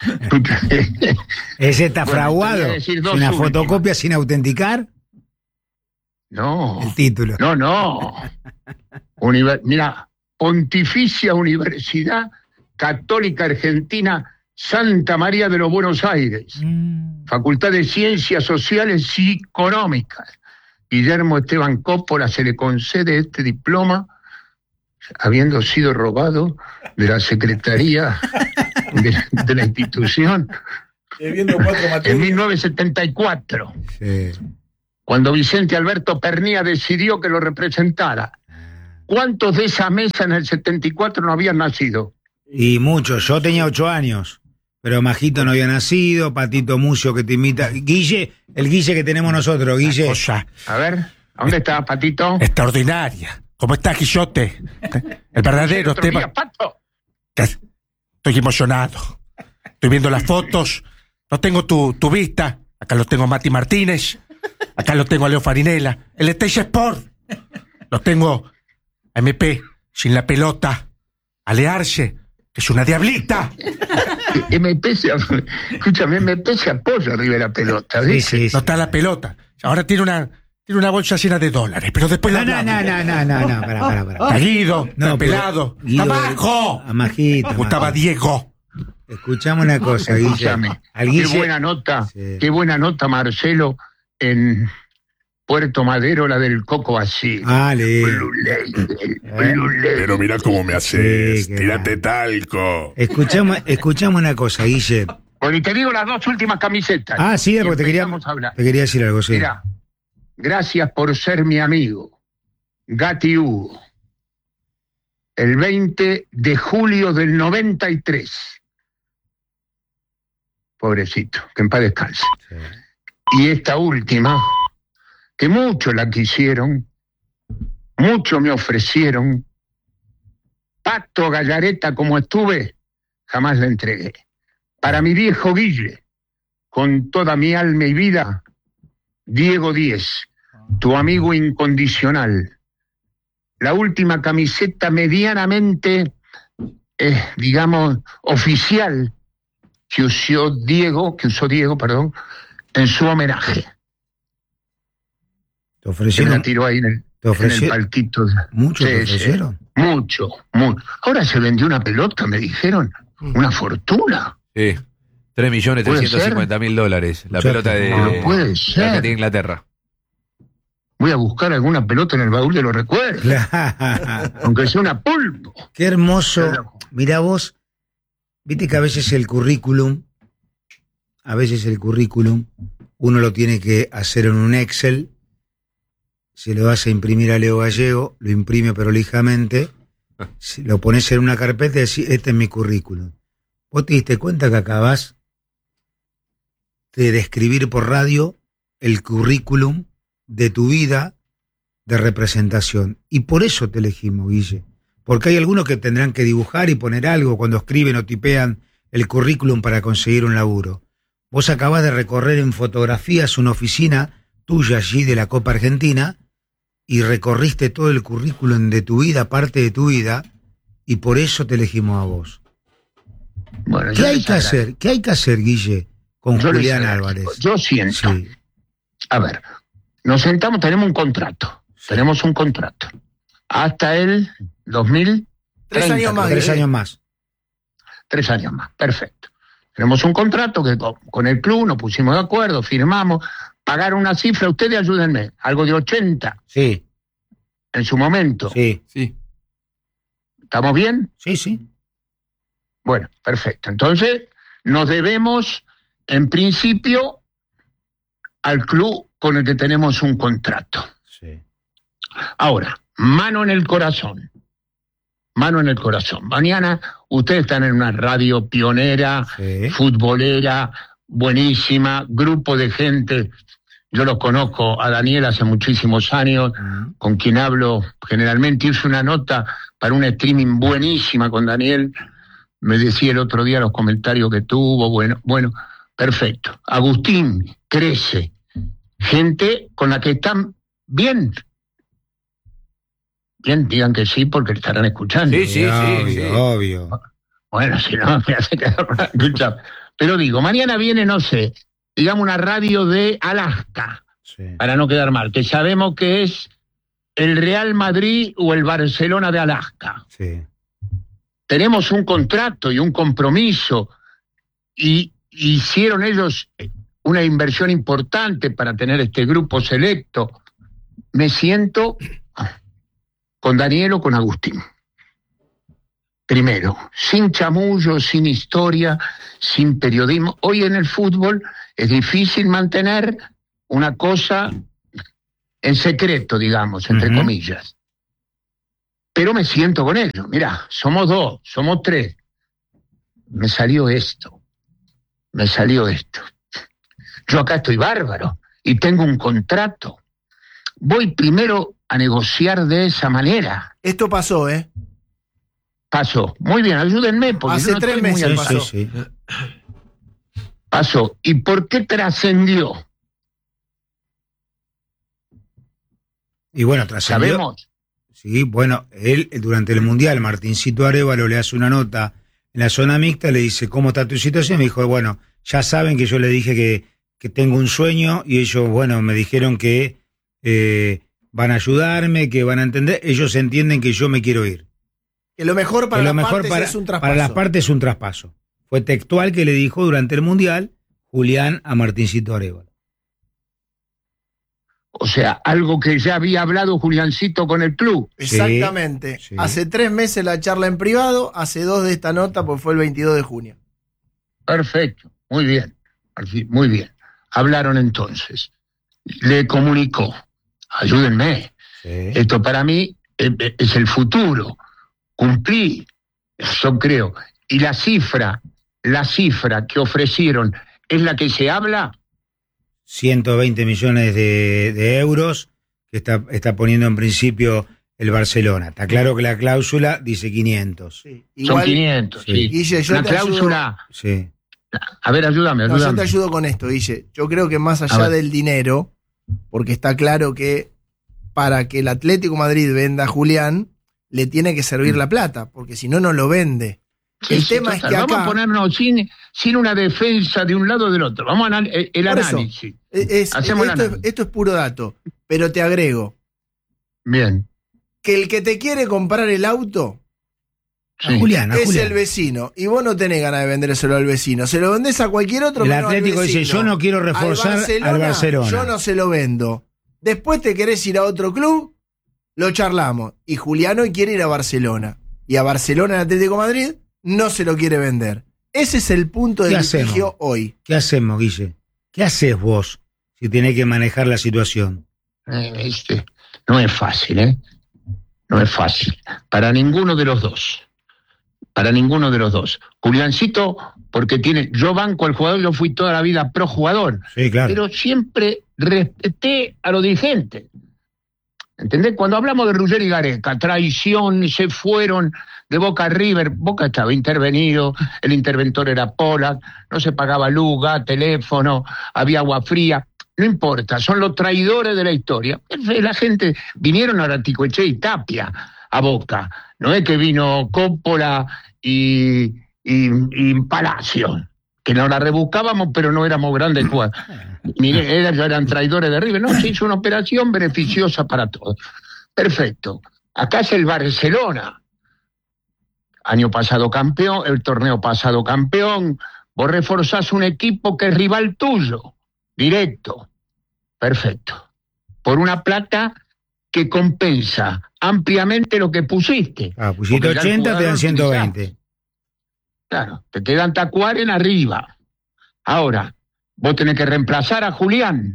¿Ese está fraguado? ¿Una fotocopia sin autenticar? No. El título. No. Mira, Pontificia Universidad Católica Argentina Santa María de los Buenos Aires. Facultad de Ciencias Sociales y Económicas. Guillermo Esteban Coppola se le concede este diploma habiendo sido robado de la Secretaría de la institución en 1974, cuando Vicente Alberto Pernía decidió que lo representara. ¿Cuántos de esa mesa en el 74 no habían nacido? Y muchos. Yo tenía 8 años, pero Majito no había nacido, Patito Mucio que te imita. Guille, el Guille que tenemos nosotros, Guille. Cosa A ver, ¿a dónde está Patito? extraordinaria. ¿Cómo está, Quixote? El verdadero ¿Otro tema. día, Pato? Estoy emocionado. Estoy viendo las fotos. No tengo tu vista. Acá lo tengo a Mati Martínez. Acá lo tengo a Leo Farinella. El Stage Sport. Lo tengo a MP, sin la pelota. A Learse, que es una diablita. Escúchame, MP se apoya arriba de la pelota, ¿viste? No está la pelota. Ahora tiene una bolsa llena de dólares, pero después No, para. Está Guido, No, está Pelado. Guido, ¡Abajo! A Majito. Me gustaba Diego. Escuchame una cosa, Guille. Escúchame, Al Guille- qué buena nota, Marcelo, en Puerto Madero, la del Coco así. Pero mirá cómo me haces. Sí, Tírate talco. Escuchame una cosa, Guille. Bueno, y te digo las 2 últimas camisetas. Ah, sí, Y porque te quería decir algo, sí. Mira, gracias por ser mi amigo, Gatti Hugo. El 20 de julio del 93. Pobrecito, que en paz descanse. Y esta última, que muchos la quisieron, muchos me ofrecieron. Pato Gallareta como estuve, jamás la entregué. Para mi viejo Guille, con toda mi alma y vida, Diego Díez, tu amigo incondicional. La última camiseta medianamente, digamos, oficial que usó Diego, en su homenaje. ¿Te ofrecieron? Se la tiró ahí en el palquito. ¿Mucho te ofrecieron? Mucho. Ahora se vendió una pelota, me dijeron, una fortuna. Sí, $3.350.000. La pelota No puede la ser. que tiene Inglaterra. Voy a buscar alguna pelota en el baúl de los recuerdos. Aunque sea una pulpo. Qué hermoso. Mirá vos, viste que a veces el currículum, uno lo tiene que hacer en un Excel, se lo vas a imprimir a Leo Gallego, lo imprime prolijamente, lo pones en una carpeta y decís, este es mi currículum. Vos te diste cuenta que acabás de describir por radio el currículum de tu vida de representación. Y por eso te elegimos, Guille. Porque hay algunos que tendrán que dibujar y poner algo cuando escriben o tipean el currículum para conseguir un laburo. Vos acabás de recorrer en fotografías una oficina tuya allí de la Copa Argentina y recorriste todo el currículum de tu vida, parte de tu vida, y por eso te elegimos a vos. Bueno, ¿Qué hay que hacer? ¿Qué hay que hacer, Guille, con Julián Álvarez? Yo siento. Sí. A ver, nos sentamos, tenemos un contrato. Tenemos un contrato. Hasta el 2000. 3 años más. 3 años más. 3 años más, perfecto. Tenemos un contrato que con el club nos pusimos de acuerdo, firmamos, pagaron una cifra, ustedes ayúdenme, algo de 80. Sí. En su momento. Sí. ¿Estamos bien? Sí. Bueno, perfecto. Entonces, nos debemos, en principio, al club con el que tenemos un contrato. Sí. Ahora, mano en el corazón. Mañana ustedes están en una radio pionera, futbolera, buenísima, grupo de gente. Yo los conozco a Daniel hace muchísimos años, con quien hablo generalmente. Hice una nota para un streaming buenísima con Daniel. Me decía el otro día los comentarios que tuvo. Bueno, perfecto. Agustín crece. Gente con la que están bien. Bien, digan que sí, porque le estarán escuchando. Sí. Obvio. Bueno, si no, me hace quedar para escuchar. Pero digo, mañana viene, no sé, digamos una radio de Alaska, para no quedar mal, que sabemos que es el Real Madrid o el Barcelona de Alaska. Sí. Tenemos un contrato y un compromiso, y hicieron ellos una inversión importante para tener este grupo selecto. Me siento con Daniel o con Agustín. Primero, sin chamullo, sin historia, sin periodismo. Hoy en el fútbol es difícil mantener una cosa en secreto, digamos, entre comillas. Pero me siento con ellos. Mirá, somos 2, somos 3. Me salió esto. Yo acá estoy bárbaro y tengo un contrato. Voy primero a negociar de esa manera. Esto pasó, Pasó. Muy bien, ayúdenme. Porque hace yo no 3 estoy muy meses al pasó. paso. Pasó. ¿Y por qué trascendió? Y bueno, trascendió. ¿Sabemos? Sí, bueno, él durante el Mundial, Martincito Arévalo le hace una nota en la zona mixta, le dice, ¿cómo está tu situación? Me dijo, bueno, ya saben que yo le dije que tengo un sueño y ellos, bueno, me dijeron que van a ayudarme, que van a entender, ellos entienden que yo me quiero ir. Que lo mejor para las partes es un traspaso. Para las partes es un traspaso. Fue textual que le dijo durante el Mundial Julián a Martincito Arévalo. O sea, algo que ya había hablado Juliancito con el club. Exactamente. Sí. Hace 3 meses la charla en privado, hace 2 de esta nota, pues fue el 22 de junio. Perfecto, muy bien. Muy bien. Hablaron entonces. Le comunicó. Ayúdenme. Esto para mí es el futuro. Cumplí. Yo creo. Y la cifra que ofrecieron es la que se habla. 120 millones de euros que está poniendo en principio el Barcelona. Está claro que la cláusula dice 500. Sí. Igual, son 500, sí. Guille, yo la cláusula. Sí. A ver, ayúdame. No, yo te ayudo con esto, Guille. Yo creo que más allá del dinero, porque está claro que para que el Atlético Madrid venda a Julián, le tiene que servir la plata, porque si no, no lo vende. Sí, el tema es que acá... Vamos a ponernos sin una defensa de un lado o del otro. Vamos a el análisis. Hacemos el análisis. Esto es puro dato, pero te agrego. Bien. Que el que te quiere comprar el auto Julián, es el vecino. Y vos no tenés ganas de vendérselo al vecino. Se lo vendés a cualquier otro. El Atlético dice, yo no quiero reforzar al Barcelona. Yo no se lo vendo. Después te querés ir a otro club, lo charlamos. Y Julián hoy quiere ir a Barcelona. Y a Barcelona, el Atlético de Madrid, no se lo quiere vender. Ese es el punto de litigio hoy. ¿Qué hacemos, Guille? ¿Qué haces vos si tenés que manejar la situación? No es fácil, ¿eh? No es fácil. Para ninguno de los dos. Juliancito, porque yo banco al jugador, yo fui toda la vida pro jugador. Sí, claro. Pero siempre respeté a los dirigentes. ¿Entendés? Cuando hablamos de Ruggeri y Gareca, traición, se fueron de Boca a River, Boca estaba intervenido, el interventor era Pollack, no se pagaba luz, gas, teléfono, había agua fría, no importa, son los traidores de la historia. La gente, vinieron a Raticoechea y Tapia a Boca, no es que vino Coppola y Palacio, que nos la rebuscábamos pero no éramos grandes jugadores. Eran traidores de River. No, se hizo una operación beneficiosa para todos. Perfecto. Acá es el Barcelona. Año pasado campeón, el torneo pasado campeón. Vos reforzás un equipo que es rival tuyo. Directo. Perfecto. Por una plata que compensa ampliamente lo que pusiste. Pusiste 80, te dan 120. Claro, te quedan Tacuaren arriba. Ahora, vos tenés que reemplazar a Julián.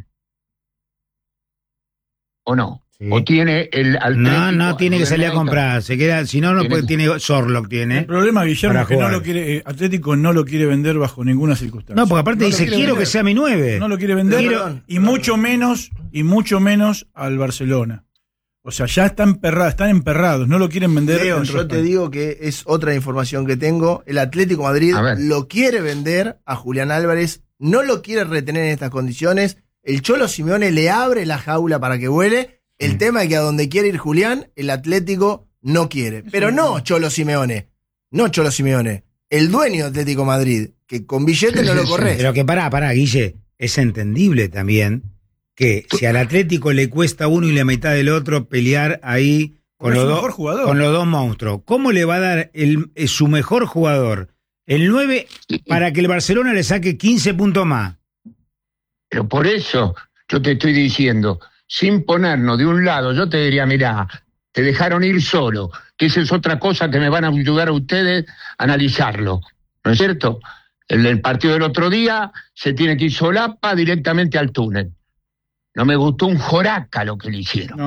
¿O no? Sí. ¿O tiene el Atlético? No, tiene que salir a comprar. Se queda, si no, tiene Sorlock. El problema, Guillermo, es que no lo quiere, Atlético no lo quiere vender bajo ninguna circunstancia. No, porque aparte dice, quiero que sea mi 9. No lo quiere vender y mucho menos al Barcelona. O sea, ya están emperrados, no lo quieren vender. Leo, yo te digo que es otra información que tengo. El Atlético de Madrid lo quiere vender a Julián Álvarez, no lo quiere retener en estas condiciones. El Cholo Simeone le abre la jaula para que vuele. El tema es que a donde quiere ir Julián, el Atlético no quiere. Pero no Cholo Simeone. El dueño de Atlético de Madrid, que con billete no lo corre. Pero que pará, Guille, es entendible también que si al Atlético le cuesta uno y la mitad del otro pelear ahí con los dos monstruos, ¿cómo le va a dar su mejor jugador, el 9, para que el Barcelona le saque 15 puntos más? Pero por eso yo te estoy diciendo, sin ponernos de un lado, yo te diría, mirá, te dejaron ir solo, que esa es otra cosa que me van a ayudar a ustedes a analizarlo, ¿no es cierto? El partido del otro día se tiene que ir solapa directamente al túnel. No me gustó un joraca lo que le hicieron.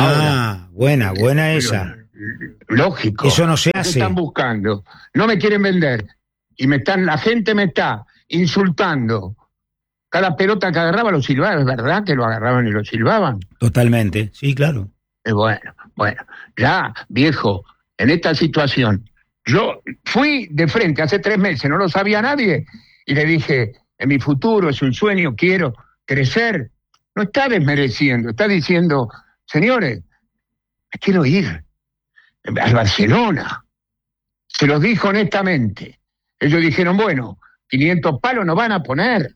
Buena esa. Lógico. Eso no se ¿Qué hace. están buscando? No me quieren vender. Y la gente me está insultando. Cada pelota que agarraba lo silbaba. ¿Es verdad que lo agarraban y lo silbaban? Totalmente, sí, claro. Bueno, ya, viejo, en esta situación, yo fui de frente hace 3 meses, no lo sabía nadie, y le dije, en mi futuro es un sueño, quiero crecer. No está desmereciendo, está diciendo, señores, me quiero ir al Barcelona. Se los dijo honestamente. Ellos dijeron, bueno, 500 palos no van a poner.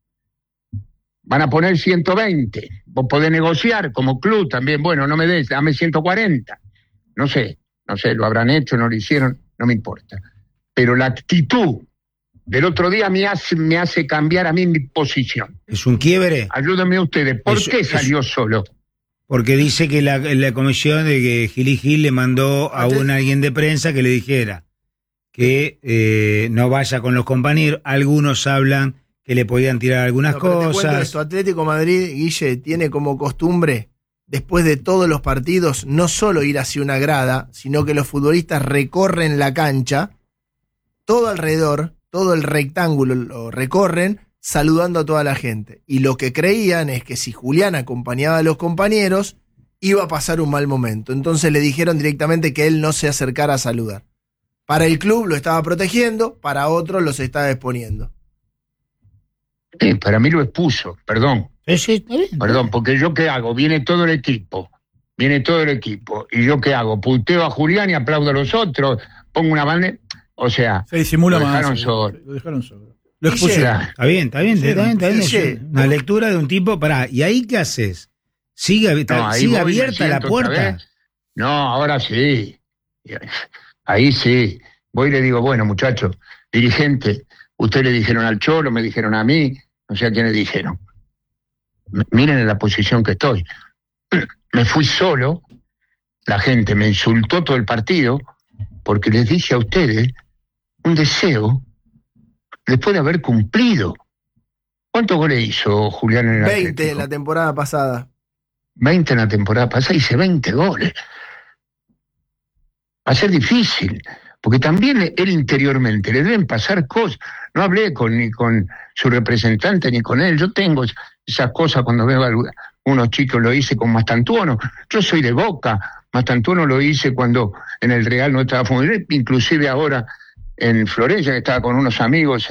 Van a poner 120. Vos podés negociar como club también. Bueno, no me des, dame 140. No sé, lo habrán hecho, no lo hicieron, no me importa. Pero la actitud del otro día me hace cambiar a mí mi posición. ¿Es un quiebre? Ayúdenme ustedes. ¿Por qué salió solo? Porque dice que la comisión de que Gil le mandó a alguien de prensa que le dijera que no vaya con los compañeros. Algunos hablan que le podían tirar algunas cosas. Te cuento esto, Atlético Madrid, Guille, tiene como costumbre, después de todos los partidos, no solo ir hacia una grada, sino que los futbolistas recorren la cancha, todo alrededor, todo el rectángulo lo recorren, saludando a toda la gente. Y lo que creían es que si Julián acompañaba a los compañeros, iba a pasar un mal momento. Entonces le dijeron directamente que él no se acercara a saludar. Para el club lo estaba protegiendo, para otros los estaba exponiendo. Para mí lo expuso, perdón. Sí, está bien. Perdón, porque yo ¿qué hago? Viene todo el equipo. ¿Y yo qué hago? Puteo a Julián y aplaudo a los otros, pongo una bandera. O sea, se disimula lo más. Dejaron solo. Lo dejaron solo. Lo expusieron. Está bien. Una lectura de un tipo, ¿y ahí qué haces? ¿Sigue abierta la puerta? No, ahora sí. Ahí sí. Voy y le digo, bueno, muchachos, dirigente, ustedes le dijeron al Cholo, me dijeron a mí, no sé a quiénes dijeron. Miren en la posición que estoy. Me fui solo, la gente me insultó todo el partido, porque les dije a ustedes un deseo después de haber cumplido. ¿Cuántos goles hizo Julián en el 20 Atlético? en la temporada pasada. 20 en la temporada pasada, hice 20 goles. Va a ser difícil, porque también él interiormente le deben pasar cosas. No hablé ni con su representante ni con él. Yo tengo esas cosas cuando veo a unos chicos, lo hice con Mastantuono. Yo soy de Boca. Mastantuono lo hice cuando en el Real no estaba funcionando, inclusive ahora en Florencia, que estaba con unos amigos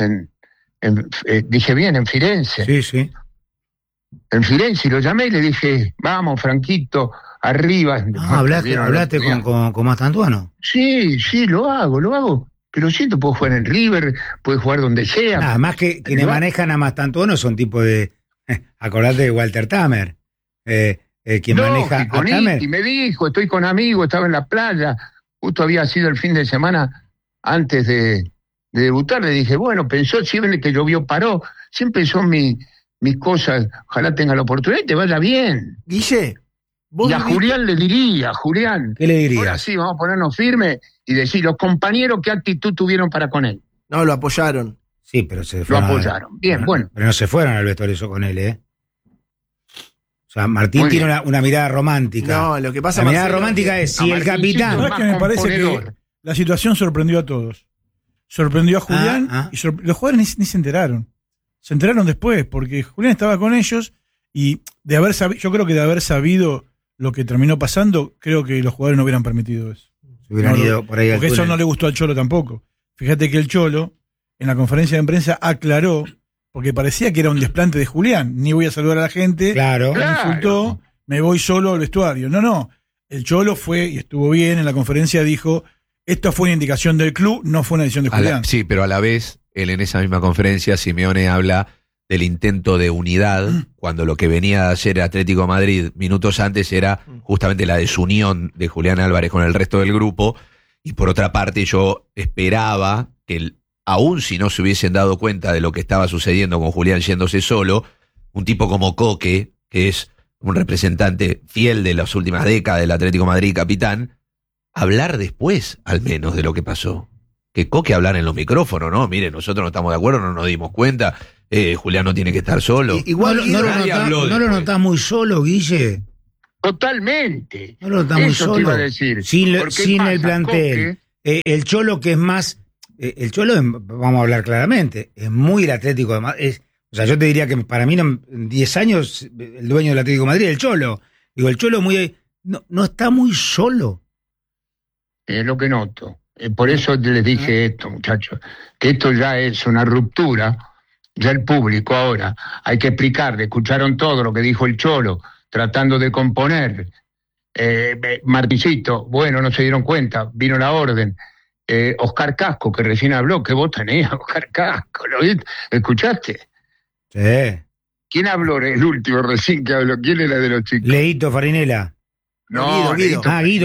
dije bien, en Firenze. Sí. En Firenze, y lo llamé y le dije, vamos, Franquito, arriba. ¿Hablaste con Mastantuono? Sí, lo hago. Pero siento, puedo jugar en River, puedo jugar donde sea. Nada más que quienes manejan a Mastantuono son tipo de... acordate de Walter Tamer. Quien maneja a Tamer. Y me dijo, estoy con amigos, estaba en la playa. Justo había sido el fin de semana antes de debutar. Le dije, bueno, pensó, siempre que llovió paró. Siempre son mis cosas. Ojalá tenga la oportunidad y te vaya bien. Guille, y a Julián le diría, Julián. ¿Qué le diría? Ahora sí, vamos a ponernos firmes y decir, los compañeros, ¿qué actitud tuvieron para con él? No, lo apoyaron. Sí, pero se Lo fueron. apoyaron. Bien, bueno. Pero no se fueron al vestuario eso con él, ¿eh? O sea, Martín tiene una mirada romántica. No, lo que pasa, la mirada romántica es si el capitán... ¿Sabes que me parece que la situación sorprendió a todos? Sorprendió a Julián y los jugadores ni se enteraron. Se enteraron después, porque Julián estaba con ellos y yo creo que de haber sabido lo que terminó pasando, creo que los jugadores no hubieran permitido eso. Se hubieran ido por ahí al porque eso no le gustó al Cholo tampoco. Fíjate que el Cholo, en la conferencia de prensa, aclaró, porque parecía que era un desplante de Julián. Ni voy a saludar a la gente. Claro. Me insultó, me voy solo al vestuario. No. El Cholo fue y estuvo bien. En la conferencia dijo, esto fue una indicación del club, no fue una decisión de Julián. Sí, pero a la vez, él en esa misma conferencia, Simeone habla del intento de unidad, cuando lo que venía de hacer Atlético de Madrid minutos antes era justamente la desunión de Julián Álvarez con el resto del grupo. Y por otra parte, yo esperaba que aún si no se hubiesen dado cuenta de lo que estaba sucediendo con Julián yéndose solo, un tipo como Coque, que es un representante fiel de las últimas décadas del Atlético de Madrid, capitán, hablar después, al menos, de lo que pasó. Que Coque hablar en los micrófonos, ¿no? Mire, nosotros no estamos de acuerdo, no nos dimos cuenta, Julián no tiene que estar solo. Igual ¿no lo notás muy solo, Guille? Totalmente. No lo notás muy Eso solo. te iba a decir. Sin Porque el plantel. El Cholo, que es más... el Cholo, vamos a hablar claramente, es muy el Atlético de Madrid. O sea, yo te diría que para mí en 10 años el dueño del Atlético de Madrid es el Cholo. Digo, el Cholo muy... No está muy solo. Es lo que noto. Por eso les dije esto, muchachos, que esto ya es una ruptura, ya el público ahora, hay que explicarle, escucharon todo lo que dijo el Cholo, tratando de componer. Martincito, bueno, no se dieron cuenta, vino la orden. Oscar Casco, que recién habló, que vos tenías, Oscar Casco, ¿lo viste? ¿Escuchaste? Sí. ¿Quién habló el último recién que habló? ¿Quién era de los chicos? Leito Farinela. No, Guido.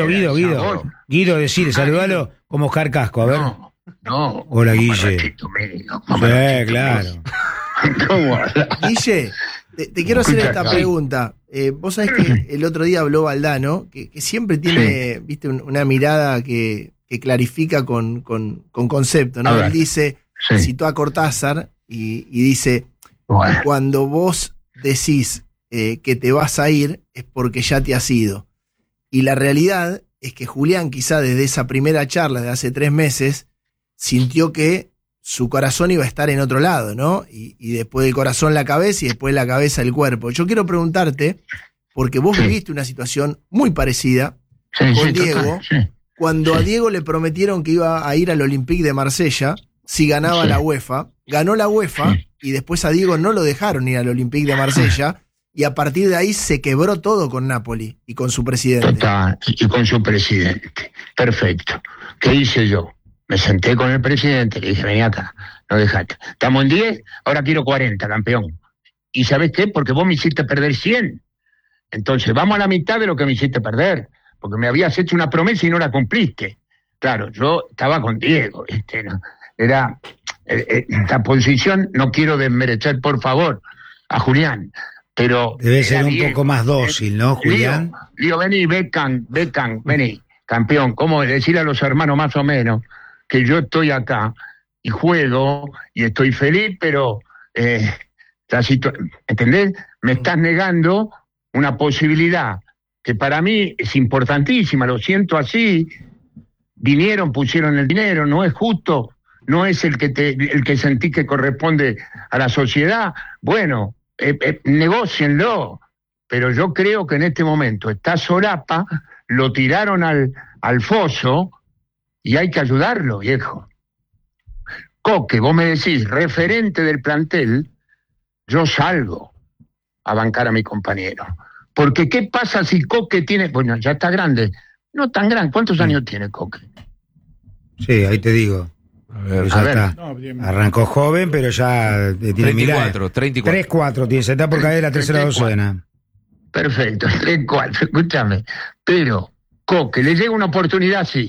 Guido, decir, saludalo como Oscar Casco, a ver. No. Hola, Guille. Sí, claro. ¿Cómo? Guille, te quiero hacer esta pregunta. Vos sabés que el otro día habló Valdano, que siempre tiene, viste, una mirada que clarifica con concepto, ¿no? Él dice, citó a Cortázar y dice, cuando vos decís que te vas a ir, es porque ya te has ido. Y la realidad es que Julián, quizá desde esa primera charla de hace 3 meses, sintió que su corazón iba a estar en otro lado, ¿no? Y después del corazón la cabeza y después la cabeza el cuerpo. Yo quiero preguntarte, porque vos viviste una situación muy parecida con Diego, cuando a Diego le prometieron que iba a ir al Olympique de Marsella si ganaba la UEFA, ganó la UEFA y después a Diego no lo dejaron ir al Olympique de Marsella. Y a partir de ahí se quebró todo con Napoli y con su presidente. Total, y con su presidente. Perfecto. ¿Qué hice yo? Me senté con el presidente, le dije, vení acá, no dejate. Estamos en 10, ahora quiero 40, campeón. ¿Y sabés qué? Porque vos me hiciste perder 100. Entonces, vamos a la mitad de lo que me hiciste perder. Porque me habías hecho una promesa y no la cumpliste. Claro, yo estaba con Diego, ¿no? Era esta posición, no quiero desmerecer, por favor, a Julián. Pero debe ser un poco más dócil, ¿no, Julián? Lío, vení, Beckham, vení, campeón. ¿Cómo decir a los hermanos más o menos que yo estoy acá y juego y estoy feliz, pero ¿entendés? Me estás negando una posibilidad que para mí es importantísima, lo siento así. Vinieron, pusieron el dinero, no es justo, no es el que sentí que corresponde a la sociedad. Bueno, negócienlo, pero yo creo que en este momento está Sorapa, lo tiraron al foso y hay que ayudarlo, viejo. Coque, vos me decís, referente del plantel, yo salgo a bancar a mi compañero. Porque ¿qué pasa si Coque tiene... Bueno, ya está grande. No tan grande. ¿Cuántos años tiene Coque? Sí, ahí te digo. A ver. Está. Arrancó joven, pero ya tiene 34. 3-4 tiene, se está por caer la tercera docena. Perfecto, 3-4, escúchame. Pero, Coque, le llega una oportunidad así.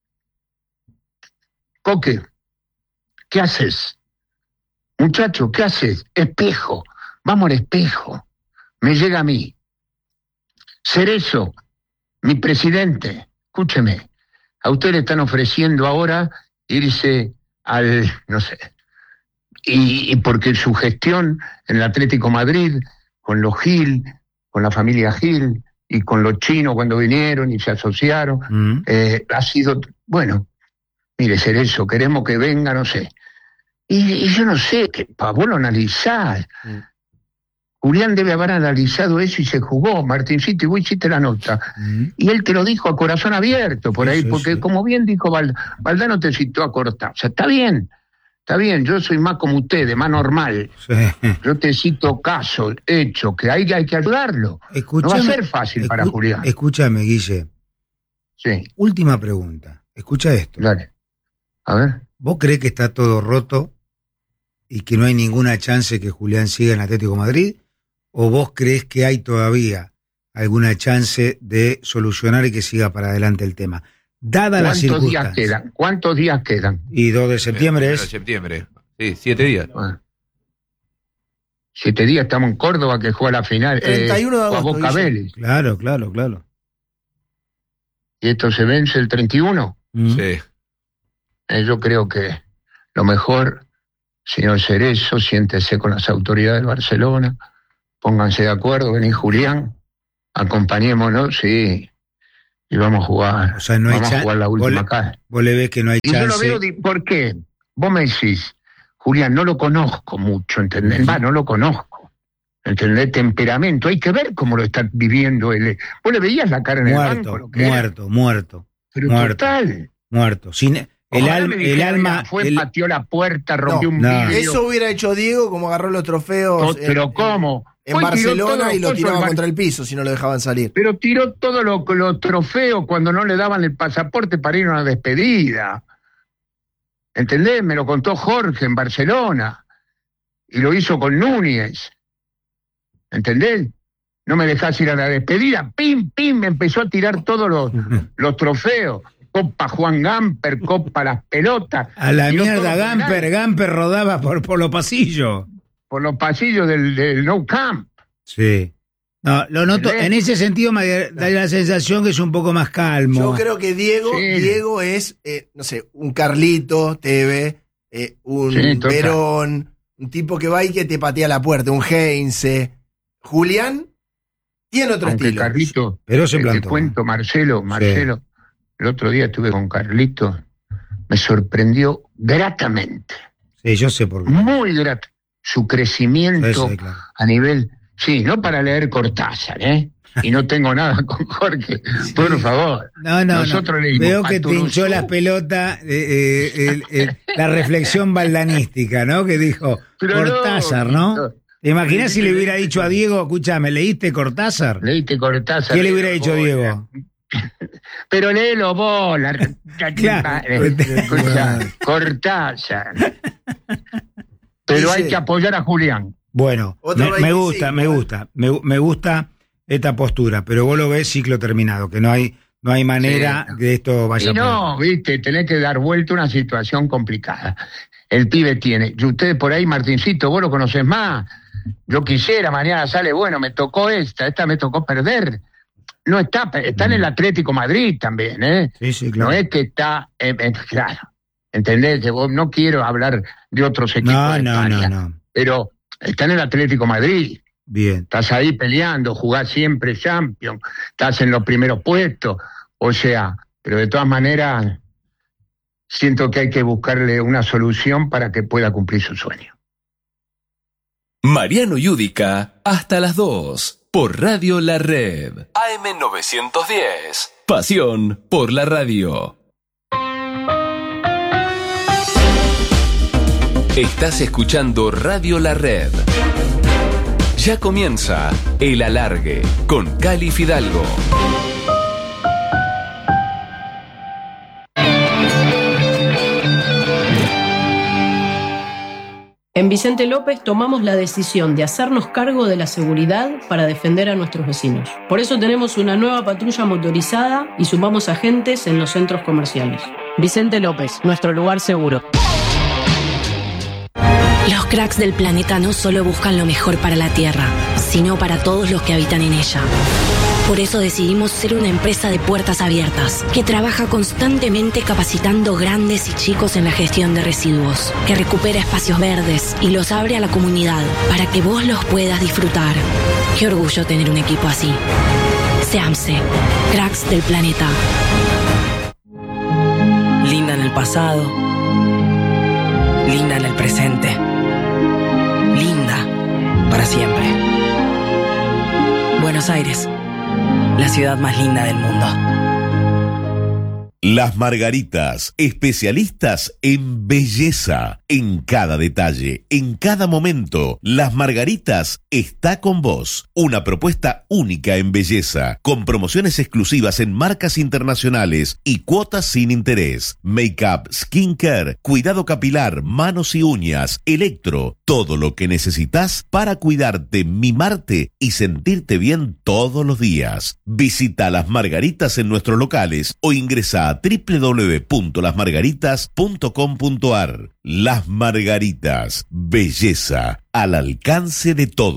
Coque, ¿qué haces? Muchacho, ¿qué haces? Espejo, vamos al espejo. Me llega a mí. Cerezo, mi presidente, escúcheme, a usted le están ofreciendo ahora irse al, no sé, y porque su gestión en el Atlético Madrid, con los Gil, con la familia Gil, y con los chinos cuando vinieron y se asociaron, ha sido, bueno, mire, Cerezo, queremos que venga, no sé. Y yo no sé, que vos lo analizás. Julián debe haber analizado eso y se jugó, Martincito, y vos hiciste la nota. Y él te lo dijo a corazón abierto por ahí, porque como bien dijo Valdano te citó a Cortázar. O sea, está bien, yo soy más como ustedes, más normal. Sí. Yo te cito casos, hechos, que hay que ayudarlo. No va a ser fácil para Julián. Escúchame, Guille. Sí. Última pregunta. Escucha esto. Dale. A ver. ¿Vos creés que está todo roto y que no hay ninguna chance que Julián siga en Atlético de Madrid? ¿O vos creés que hay todavía alguna chance de solucionar y que siga para adelante el tema? Dada las circunstancias. ¿Cuántos días quedan? Y 2 de septiembre 2 de septiembre. Sí, 7 días. 7 días estamos en Córdoba, que juega la final. 31 de agosto. A Boca Vélez. Claro. Y esto se vence el 31. Sí. Yo creo que lo mejor, señor Cerezo, siéntese con las autoridades de Barcelona, pónganse de acuerdo, vení Julián, acompañémonos, sí, y vamos a jugar. O sea, no vamos hay a jugar la última cara. Vos le ves que no hay Y chance. yo lo veo, ¿por qué? Vos me decís, Julián, no lo conozco mucho, ¿entendés? No lo conozco. ¿Entendés? Temperamento, hay que ver cómo lo está viviendo él. Vos le veías la cara en el banco. Muerto. Pero total. Muerto. Sin el alma. Pateó la puerta, rompió un vidrio. Eso hubiera hecho Diego, como agarró los trofeos. Pero ¿cómo? En Barcelona y lo tiraba contra el piso si no lo dejaban salir. Pero tiró todos los trofeos cuando no le daban el pasaporte para ir a una despedida. ¿Entendés? Me lo contó Jorge en Barcelona. Y lo hizo con Núñez. ¿Entendés? No me dejás ir a la despedida. Pim, me empezó a tirar todos los trofeos. Copa Juan Gamper, Copa Las Pelotas. A la mierda, Gamper rodaba por los pasillos. Por los pasillos del Nou Camp. Sí. No, lo noto. En ese sentido me da la sensación que es un poco más calmo. Yo creo que Diego es, no sé, un Carlito Teve, un Perón, un tipo que va y que te patea la puerta, un Heinze. Julián tiene otro estilo. Carlito, pero se plantó. Te cuento, Marcelo, el otro día estuve con Carlito, me sorprendió gratamente. Sí, yo sé por qué. Muy grato. Su crecimiento a nivel... Sí, no para leer Cortázar, Y no tengo nada con Jorge, por favor. No. Nosotros leímos Veo que te hinchó las pelotas la reflexión baldanística, ¿no? Que dijo Cortázar, ¿no? ¿Te imaginas si le hubiera dicho a Diego, escúchame, ¿leíste Cortázar? Leíste Cortázar. ¿Qué le hubiera dicho Diego? Pero léelo vos, escucha, Cortázar. Pero hay que apoyar a Julián. Bueno, me gusta esta postura, pero vos lo ves ciclo terminado, que no hay manera que esto vaya. Y no, viste, tenés que dar vuelta a una situación complicada. El pibe tiene, y ustedes por ahí, Martincito, vos lo conocés más. Yo quisiera, mañana sale, bueno, me tocó esta me tocó perder. No está en el Atlético Madrid también, Sí, claro. No es que está, claro, ¿entendés? No quiero hablar de otros equipos de España, no. Pero está en el Atlético Madrid. Bien. Estás ahí peleando, jugás siempre Champions, estás en los primeros puestos, o sea, pero de todas maneras siento que hay que buscarle una solución para que pueda cumplir su sueño. Mariano Yudica, hasta las 2, por Radio La Red. AM910, pasión por la radio. Estás escuchando Radio La Red. Ya comienza El Alargue con Cali Fidalgo. En Vicente López tomamos la decisión de hacernos cargo de la seguridad para defender a nuestros vecinos. Por eso tenemos una nueva patrulla motorizada y sumamos agentes en los centros comerciales. Vicente López, nuestro lugar seguro. Los cracks del planeta no solo buscan lo mejor para la Tierra, sino para todos los que habitan en ella. Por eso decidimos ser una empresa de puertas abiertas, que trabaja constantemente capacitando grandes y chicos en la gestión de residuos, que recupera espacios verdes y los abre a la comunidad para que vos los puedas disfrutar. Qué orgullo tener un equipo así. SEAMSE, cracks del planeta. Linda en el pasado, linda en el presente, linda para siempre. Buenos Aires, la ciudad más linda del mundo. Las Margaritas, especialistas en belleza, en cada detalle, en cada momento. Las Margaritas está con vos. Una propuesta única en belleza, con promociones exclusivas en marcas internacionales y cuotas sin interés. Make-up, skincare, cuidado capilar, manos y uñas, electro, Todo lo que necesitas para cuidarte, mimarte y sentirte bien todos los días. Visita Las Margaritas en nuestros locales o ingresa a www.lasmargaritas.com.ar. Las Margaritas, belleza al alcance de todos.